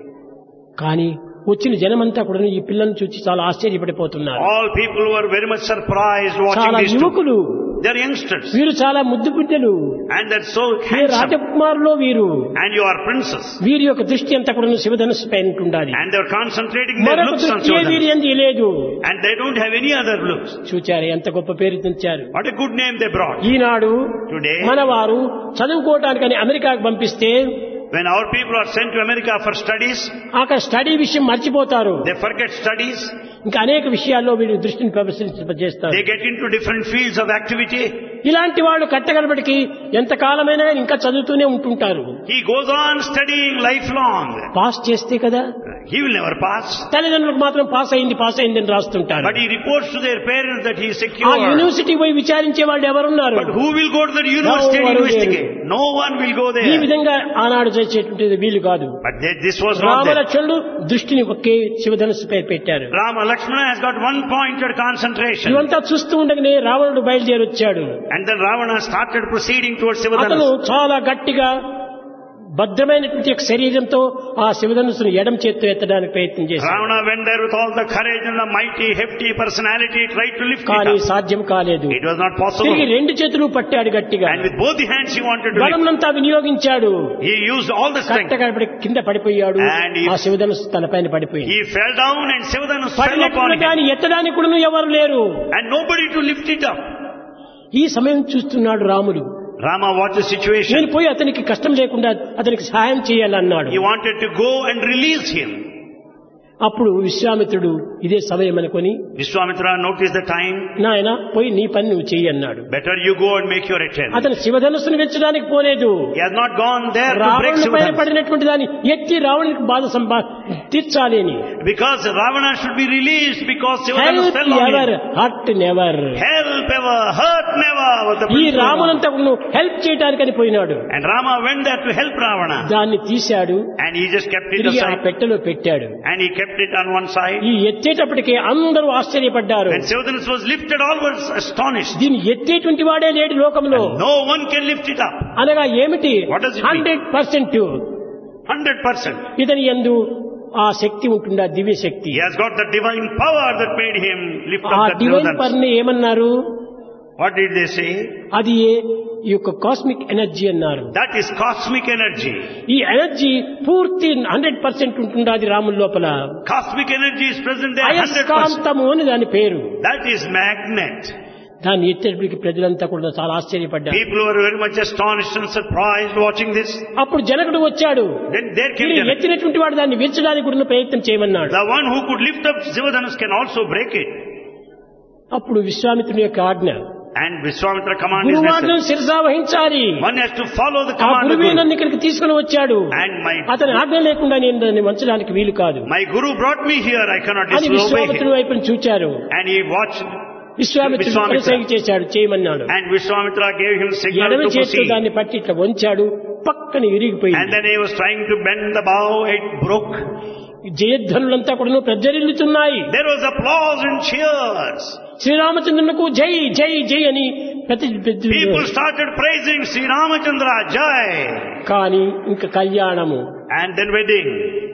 కానీ వచ్చిన జనమంతా కూడా ఈ పిల్లల్ని చూసి చాలా ఆశ్చర్యపడిపోతున్నారు. All people were very much surprised watching చాలా these two. యువకులు, They are youngsters. వీరు చాలా ముద్దు బిడ్డలు, And they're so వీరు handsome. రాజకుమారులో వీరు. And you are princess. వీరి యొక్క దృష్టి అంతా కూడా శివధనస్సు పైన ఉండాలి. And they're concentrating their మరొక looks on దృష్టి వీరి Sivadhanus. ఎందు లేదు. And they don't have any other looks. చూచారు ఎంత గొప్ప పేరు తెచ్చారు. What a good name they brought. Eenadu Today, మన వారు చదువుకోవటానికని అమెరికాకు పంపిస్తే when our people are sent to America for studies, అక్కడ స్టడీ విషయం మర్చిపోతారు. they forget studies. ఇంకా అనేక విషయాల్లో వీరు దృష్టిని ప్రదర్శించేస్తారు. They get into different fields of activity. ఇలాంటి వాళ్ళు కట్టగడబడికి ఎంత కాలమైనా ఇంకా చదువుతూనే ఉంటుంటారు. He goes on studying lifelong. Pass చేస్తే కదా, He will never pass. తల్లిదండ్రులకు మాత్రం పాస్ అయింది అని రాస్తుంటారు. But he reports to their parents that he is ఆ secure. యూనివర్సిటీ పోయి విచారించే వాళ్ళు ఎవరున్నారు? But who will go to the university and investigate? No one will go ఈ there. విధంగా ఆనాడు చేసేటువంటిది వీలు కాదు. But this was not there. రామలక్ష్మణుడు దృష్టిని ఒకే శివధనుస్సు పై పెట్టారు. Rama Lakshmana has got one pointed concentration. ఇవంతా చూస్తూ ఉండగానే రావణుడు బయలుదేరి వచ్చాడు. And then Ravana started proceeding towards అతను Sivadhanus. చాలా గట్టిగా భద్రమైనటువంటి యొక్క శరీరంతో ఆ శివధనుస్సును ఎడమ చేత్తో ఎత్తడానికి ప్రయత్నం చేశాడు. Ravana went there with all the courage and the mighty, hefty personality, tried to lift కానీ it up. సాధ్యం కాలేదు. It was not possible. తిరిగి రెండు చేతులు పట్టాడు గట్టిగా. And with both the hands he wanted to lift. బలంనంతా వినియోగించాడు. He used all the strength. కట్టగడపడి కింద పడిపోయాడు. And he- ఆ శివధనుస్సు తలపైన పడిపోయింది. He fell down and Sivadhanus fell upon పడినటువంటి him. దాన్ని ఎత్తడానికి కూడా ఎవరు లేరు. And nobody to lift it up. ఈ సమయం చూస్తున్నాడు రాముడు. Rama watched the నేను situation. పోయి అతనికి కష్టం లేకుండా అతనికి సహాయం చేయాలన్నాడు. He wanted to go and release him. అప్పుడు విశ్వామిత్రుడు ఇదే సమయం అనుకొని, Vishwamitra noticed the time. నాయన పోయి నీ పని నువ్వు చెయ్యి అన్నాడు. Better you go and make your attempt. అతను శివధనుస్సును వెచ్చడానికి పోలేదు. He has not gone there to break రావణుని పైన Sivadhanus. పడినటువంటి దాన్ని ఎత్తి రావణునికి బాధ తీర్చాలి అని. Because Ravana should be released because Sivadhanus help fell on ever him. Hurt never. Help ever, hurt never was the ఈ principle. రామునంతా హెల్ప్ చేయడానికని పోయినాడు. And Rama went there to help Ravana. దాన్ని తీశాడు, And he just kept it తిరిగి ఆ aside. పెట్టెలో పెట్టాడు. And he kept it on one side. ఈ ఎత్తేటప్పటికి అందరూ ఆశ్చర్యపడ్డారు. When Sivadhanus was lifted, all were astonished. దీన్ని ఎత్తేటువంటి వాడే లేడు లోకంలో. No one can lift it up. అనగా ఏమిటి? What does it mean? 100% 100%. ఇతని యందు ఆ శక్తి ఉంటుందా, దివ్య శక్తి. He has got the divine power that made him lift ఆ up the divine Sivadhanus. Power ని ఏమన్నారు? What did they say? అది ఈ యొక్క కాస్మిక్ ఎనర్జీ అన్నారు. That is cosmic energy. ఈ ఎనర్జీ పూర్తి 100% ఉంటుందా అది రాముల లోపల. Cosmic energy is present there 100%. అయస్కాంతము అని దాని పేరు. That is magnet. దాన్ని ఎత్తేటప్పటికి ప్రజలంతా కూడా చాలా ఆశ్చర్యపడ్డారు. People were very much astonished and surprised watching this. అప్పుడు జనకుడు వచ్చాడు. Then there came దీన్ని Janaka. ఎత్తినటువంటి వాడు దాన్ని విరచడానికి కూడా ప్రయత్నం చేయమన్నాడు. The one who could lift up Sivadhanus can also break it. అప్పుడు విశ్వామిత్రుని యొక్క ఆజ్ఞ, And Vishwamitra command is గురువాజ్ఞను necessary. శిరసా వహించాలి. One has to follow the ఆ command of గురువే Guru. నన్ను ఇక్కడికి తీసుకుని వచ్చాడు. And అతని ఆజ్ఞ లేకుండా నేను దాన్ని వంచడానికి వీలు కాదు my Guru brought me here, I cannot అని disobey విశ్వామిత్రుని him. వైపుని చూచారు. And he watched. విశ్వామిత్రుడు Vishwamitra. పరిసైగ చేశాడు, చేయమన్నాడు. And Vishwamitra gave him signal ఎడమ to చేతితో proceed. దాన్ని పట్టి ఇట్లా వంచాడు, పక్కన And విరిగిపోయింది. then he was trying to bend the bow, it broke. జయధ్వనులంతా కూడా ప్రజ్వరిల్లుతున్నాయి. There was applause and cheers. శ్రీరామచంద్రునికి జై జై జై అని People started praising Sri Ramachandra Jai. కానీ ఇంకా కళ్యాణము And then wedding.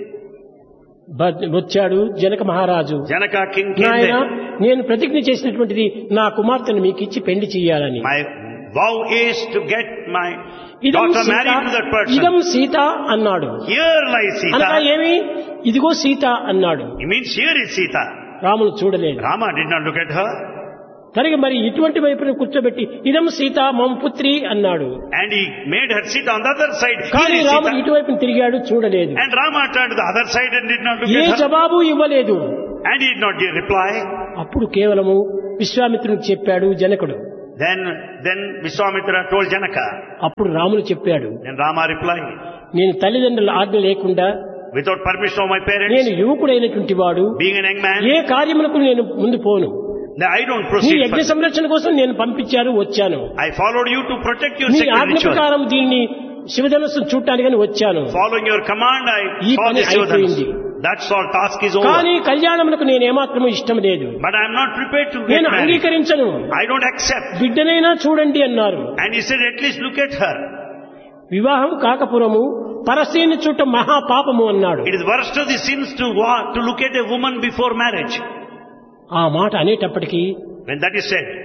వచ్చాడు జనక మహారాజు. Janaka king came నాయన there. నేను ప్రతిజ్ఞ చేసినటువంటిది నా కుమార్తెను మీకు ఇచ్చి పెళ్లి చేయాలని. My vow is to get my ఇదం daughter Sita, married to that person. ఇదం సీత అన్నాడు. Here lies అనగా Sita. ఏమి ఇదిగో సీత అన్నాడు. It means here is Sita. రాముడు చూడలేదు. Rama did not look at her. తనకి మరి ఇటువంటి వైపున కూర్చోబెట్టి ఇదం సీత మమ పుత్రి అన్నాడు. And he made her sit on the other side. కానీ Here is రాముడు Sita. ఇటువైపున తిరిగాడు, చూడలేదు. And Rama turned to the other side and did not look A at her. జవాబు ఇవ్వలేదు. And he did not give reply. అప్పుడు కేవలము విశ్వామిత్రునికి చెప్పాడు జనకుడు. Then Vishwamitra told Janaka. అప్పుడు రాముడు చెప్పాడు, Then Rama replied, నేను తల్లిదండ్రుల ఆజ్ఞ లేకుండా without permission of my parents, నేను యువకుడైనటువంటి వాడు being an young man, ఏ కార్యములకు నేను ముందు పోను. I don't నీ proceed యజ్ఞ further. సంరక్షణ కోసం నేను పంపించారు, వచ్చాను. I followed you to protect your నీ sacred ఆజ్ఞ ritual. ప్రకారం దీన్ని శివధనస్సు చూడటానికని వచ్చాను. Following your command, I ఈ saw పని this Shivadhanush. అయిపోయింది. That's all, task is over. కానీ కళ్యాణములకు నేను ఏమాత్రము ఇష్టం లేదు. But I am not prepared to get నేను married. అంగీకరించను. I don't accept. బిడ్డనైనా చూడండి అన్నారు. And he said, at least look at her. వివాహం కాకపురము పరస్త్రీని చూడటం మహాపాపము అన్నాడు. It is worst of the sins to look at a woman before marriage. ఆ మాట అనేటప్పటికీ When that is said,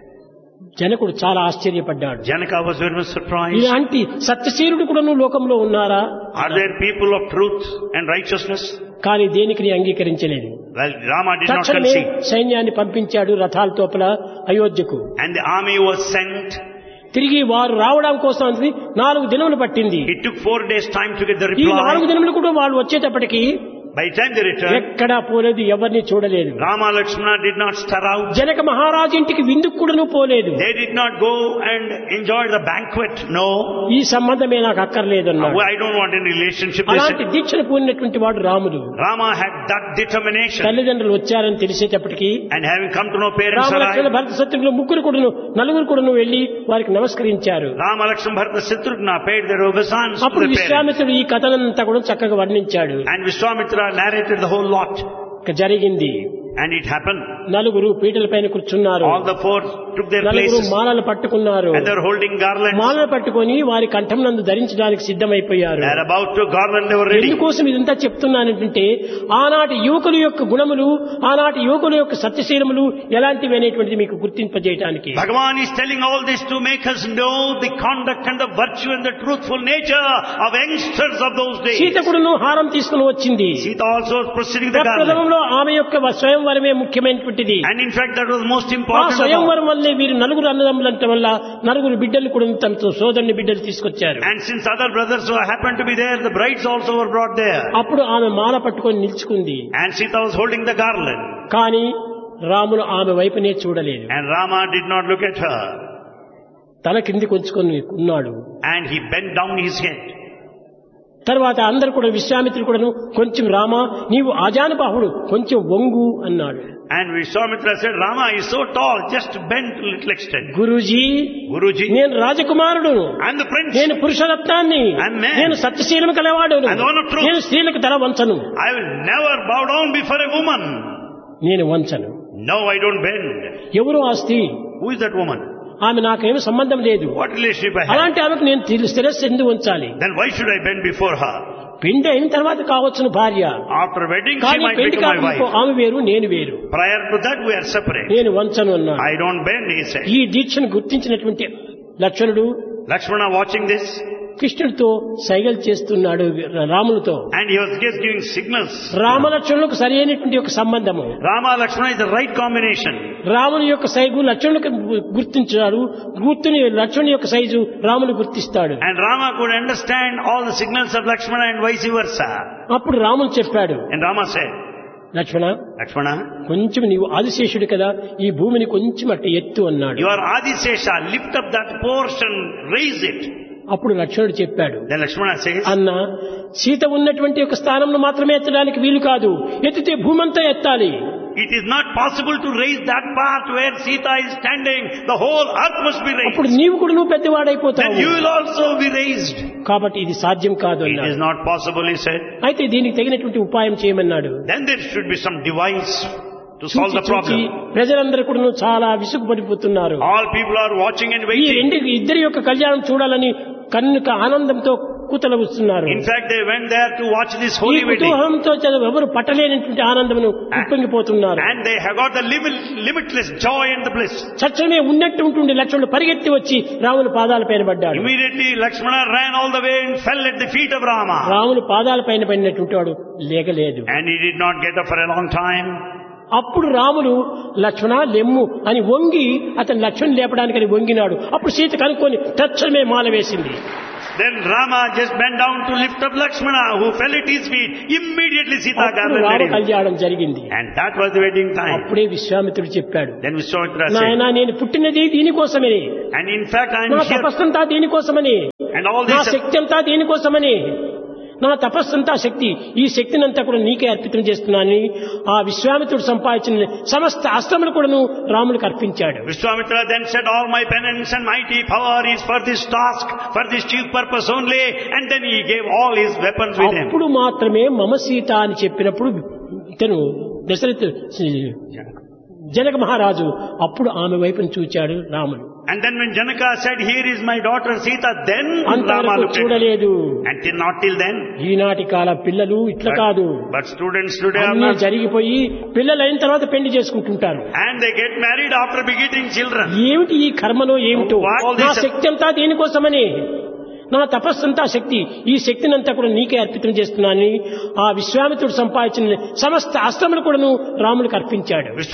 జనకుడు చాలా ఆశ్చర్యపడ్డాడు. Janaka was very much surprised. ఇలాంటి సత్యశీలుడు కూడా లోకంలో ఉన్నారా? Are there people of truth and righteousness? కానీ దేనికి అంగీకరించలేదు. Well, Rama did not తక్షణమే concede. సైన్యాన్ని పంపించాడు రథాల తోపల అయోధ్యకు. And the army was sent. తిరిగి వారు రావడం కోసం 4 దినములు పట్టింది. It took 4 days time to get the ఈ 4 reply. దినములు కూడా వాళ్ళు వచ్చేటప్పటికి By the time they returned, ఎక్కడా పోలేదు, ఎవరిని చూడలేదు. Rama Lakshmana did not stir out. Janaka మహారాజు ఇంటికి విందుకు కూడాను పోలేదు. They did not go and enjoy the banquet. No. ఈ సంబంధమే నాకు అక్కర్లేదన్నాడు. I don't want any relationship. They అలాంటి said. దీక్షను పూనినటువంటి వాడు రాముడు. Rama had that determination. తల్లిదండ్రులు వచ్చారని తెలిసేటప్పటికి And having come to know parents Rama Lakshmana arrived, భరత శత్రుఘ్నులు నలుగురు కూడాను వెళ్లి వారికి నమస్కరించారు. Rama Lakshmana Bharata Shatrugna paid their obeisance to అప్పుడు the parents. విశ్వామిత్రుడు ఈ కథనంతా కూడా చక్కగా వర్ణించాడు. And Vishwamitra narrated the whole lot. ఇక జరిగింది. And it happened. నలుగురు పీటల పైన కూర్చున్నారు. All the 4 took their నలుగురు places. మాలలు పట్టుకున్నారు. And they were holding garlands. మాలలు పట్టుకొని వారి కంఠం నందు ధరించడానికి సిద్ధమైపోయారు. They are about to garland, they were ready. ఎందుకోసం ఇదంతా చెప్తున్నానంటే ఆనాటి యువకుల యొక్క గుణములు, ఆనాటి యువకుల యొక్క సత్యశీలములు ఎలాంటివి అనేటువంటిది మీకు గుర్తింపజేయడానికి. Bhagavan is telling all this to make us know the conduct and the virtue and the truthful nature of youngsters of those days. సీతకుడును హారం తీసుకుని వచ్చింది. Sita also was proceeding the garland. ప్రథమంలో ఆమె యొక్క స్వయంవరమే ముఖ్యమైనటువంటిది. And in fact that was most ఆ important of all. స్వయంవరం వల్లే వీరు నలుగురు అన్నదమ్ములంట వల్ల నలుగురు బిడ్డలు కూడా తమతో సోదరుని బిడ్డలు తీసుకొచ్చారు. And since other brothers who happened to be there, the brides also were brought there. అప్పుడు ఆమె మాల పట్టుకొని నిల్చుకుంది. And Sita was holding the garland. కానీ రాముడు ఆమె వైపునే చూడలేదు. And Rama did not look at her. తల కింది కొంచుకొని ఉన్నాడు. And he bent down his head. తర్వాత అందరు కూడా విశ్వామిత్రుడు కూడాను కొంచెం రామ నీవు ఆజానుబాహుడు కొంచెం వంగు అన్నాడు. And Vishwamitra said, Rama is so tall, just bend to little extent. Guruji, Guruji, నేను రాజకుమారుడు, I'm the prince. నేను పురుషరత్నాన్ని, I'm man. నేను సత్యశీలము కలవాడు, I'm the one of truth. నేను స్త్రీలకు తల వంచను. I will never bow down before a woman. నేను వంచను. No, I don't bend. ఎవరు ఆ స్త్రీ? Who is that woman? ఆమె నాకేమి సంబంధం లేదు. What relationship I have? అలాంటి ఆమెకు నేను శిరస్సు ఎందుకు వంచాలి? Then why should I bend before her? పెండి అయిన తర్వాత కావచ్చును భార్య. After wedding, she కానీ might పెండి become my కాక wife. ఆమె వేరు, నేను వేరు. Prior to that, we are separate. నేను వంచను అన్నాడు. I don't bend, he said. ఈ దీక్షను గుర్తించినటువంటి లక్ష్మణుడు Lakshmana watching this, కృష్ణుడితో సైగలు చేస్తున్నాడు రాములతో. and he was just giving signals. రామలక్ష్మణులకు సరి అయినటువంటి ఒక సంబంధము. Rama Lakshmana is the right combination. రాముని యొక్క సైజు లక్ష్మణులకు గుర్తించాడు, లక్ష్మణుని యొక్క సైజు రాముని గుర్తిస్తాడు. And Rama could understand all the signals of Lakshmana and vice versa. అప్పుడు రాముడు చెప్పాడు, And Rama said, Lakshmana Lakshmana, కొంచెం నీవు ఆదిశేషుడు కదా, ఈ భూమిని కొంచెం అట్ట ఎత్తు అన్నాడు. you are Adisesha, lift up that portion, raise it. అప్పుడు లక్ష్మణుడు చెప్పాడు, Then Lakshmana says, అన్న సీత ఉన్నటువంటి ఒక స్థానంలో మాత్రమే ఎత్తడానికి వీలు కాదు, ఎత్తితే భూమంతా ఎత్తాలి. It is not possible to raise that part where Sita is standing. The whole earth must be అప్పుడు raised. నీవు కూడా నువ్వు పెద్దవాడైపోతావు. Then you will also be raised. కాబట్టి ఇది సాధ్యం కాదు It అన్నాడు. is not possible, he said. అయితే దీనికి తగినటువంటి ఉపాయం చేయమన్నాడు. Then there should be some device to solve చూచి the చూచి problem. ప్రజలందరూ కూడా చాలా విసుగుపడిపోతున్నారు. All people are watching and ఈ waiting. ఇద్దరి యొక్క కళ్యాణం చూడాలని కన్నుక ఆనందంతో కూతలు వస్తున్నారు. In fact, they went there to watch this ఈ holy wedding. కుతూహలంతో ఎవరు పట్టలేనటువంటి ఆనందమును ఉప్పొంగిపోతున్నారు. And they have got the limitless joy and the bliss. చచ్చమే ఉన్నట్టు ఉంటుండే లక్ష్మణుడు పరిగెత్తి వచ్చి రాముని పాదాల పైన పడ్డాడు. Immediately Lakshmana ran all the way and fell at the feet of Rama. రాముని పాదాల పైన పడినటువంటి వాడు లేగలేదు. And he did not get up for a long time. అప్పుడు రాముడు లక్ష్మణ లెమ్ము అని వంగి అతను లక్ష్మణ్ లేపడానికని వంగినాడు. అప్పుడు సీత కనుక్కొని తక్షణమే మాల వేసింది. Then Rama just bent down to lift up Lakshmana, who fell at his feet. Immediately Sita అప్పుడు gathered రామ him. కళ్యాణం జరిగింది. And that was the wedding time. అప్పుడే విశ్వామిత్రుడు చెప్పాడు, Then Vishwamitra said, నాయనా నేను పుట్టినది దీనికోసమని, and in fact I am నా here, తపస్సంతా దీనికోసమని, and all నా this, శక్తి అంతా దీనికోసమని, నా తపస్సంతా శక్తి, ఈ శక్తినంతా కూడా నీకే అర్పితం చేస్తున్నానని ఆ విశ్వామిత్రుడు సంపాదించిన సమస్త అస్త్రములు కూడాను రాముడికి అర్పించాడు. Vishwamitra then said, all my penance and mighty power is for this task, for this chief purpose only, and then he gave all his weapons with him. అప్పుడు మాత్రమే మమ సీత అని చెప్పినప్పుడు ఇతను దశరథ జనక మహారాజు అప్పుడు ఆమె వైపును చూచాడు రాముడు. And then when Janaka said, here is my daughter Sita, then Rama అంతవరకు looked at her. చూడలేదు. And not till then. ఈనాటి కాల పిల్లలు ఇట్లా కాదు. But students today are అన్నీ not. జరిగిపోయి పిల్లలు అయిన తర్వాత పెళ్లి చేసుకుంటుంటారు. And they get married after begetting children. ఏమిటి ఈ కర్మలో ఏమిటో, All నా this- శక్తి అంతా దీనికోసమని, నా తపస్సంతా శక్తి, ఈ శక్తినంతా కూడా నీకే అర్పితం చేస్తున్నానని ఆ విశ్వామిత్రుడు సంపాదించిన సమస్త అస్త్రములు కూడాను రాముడికి అర్పించాడు.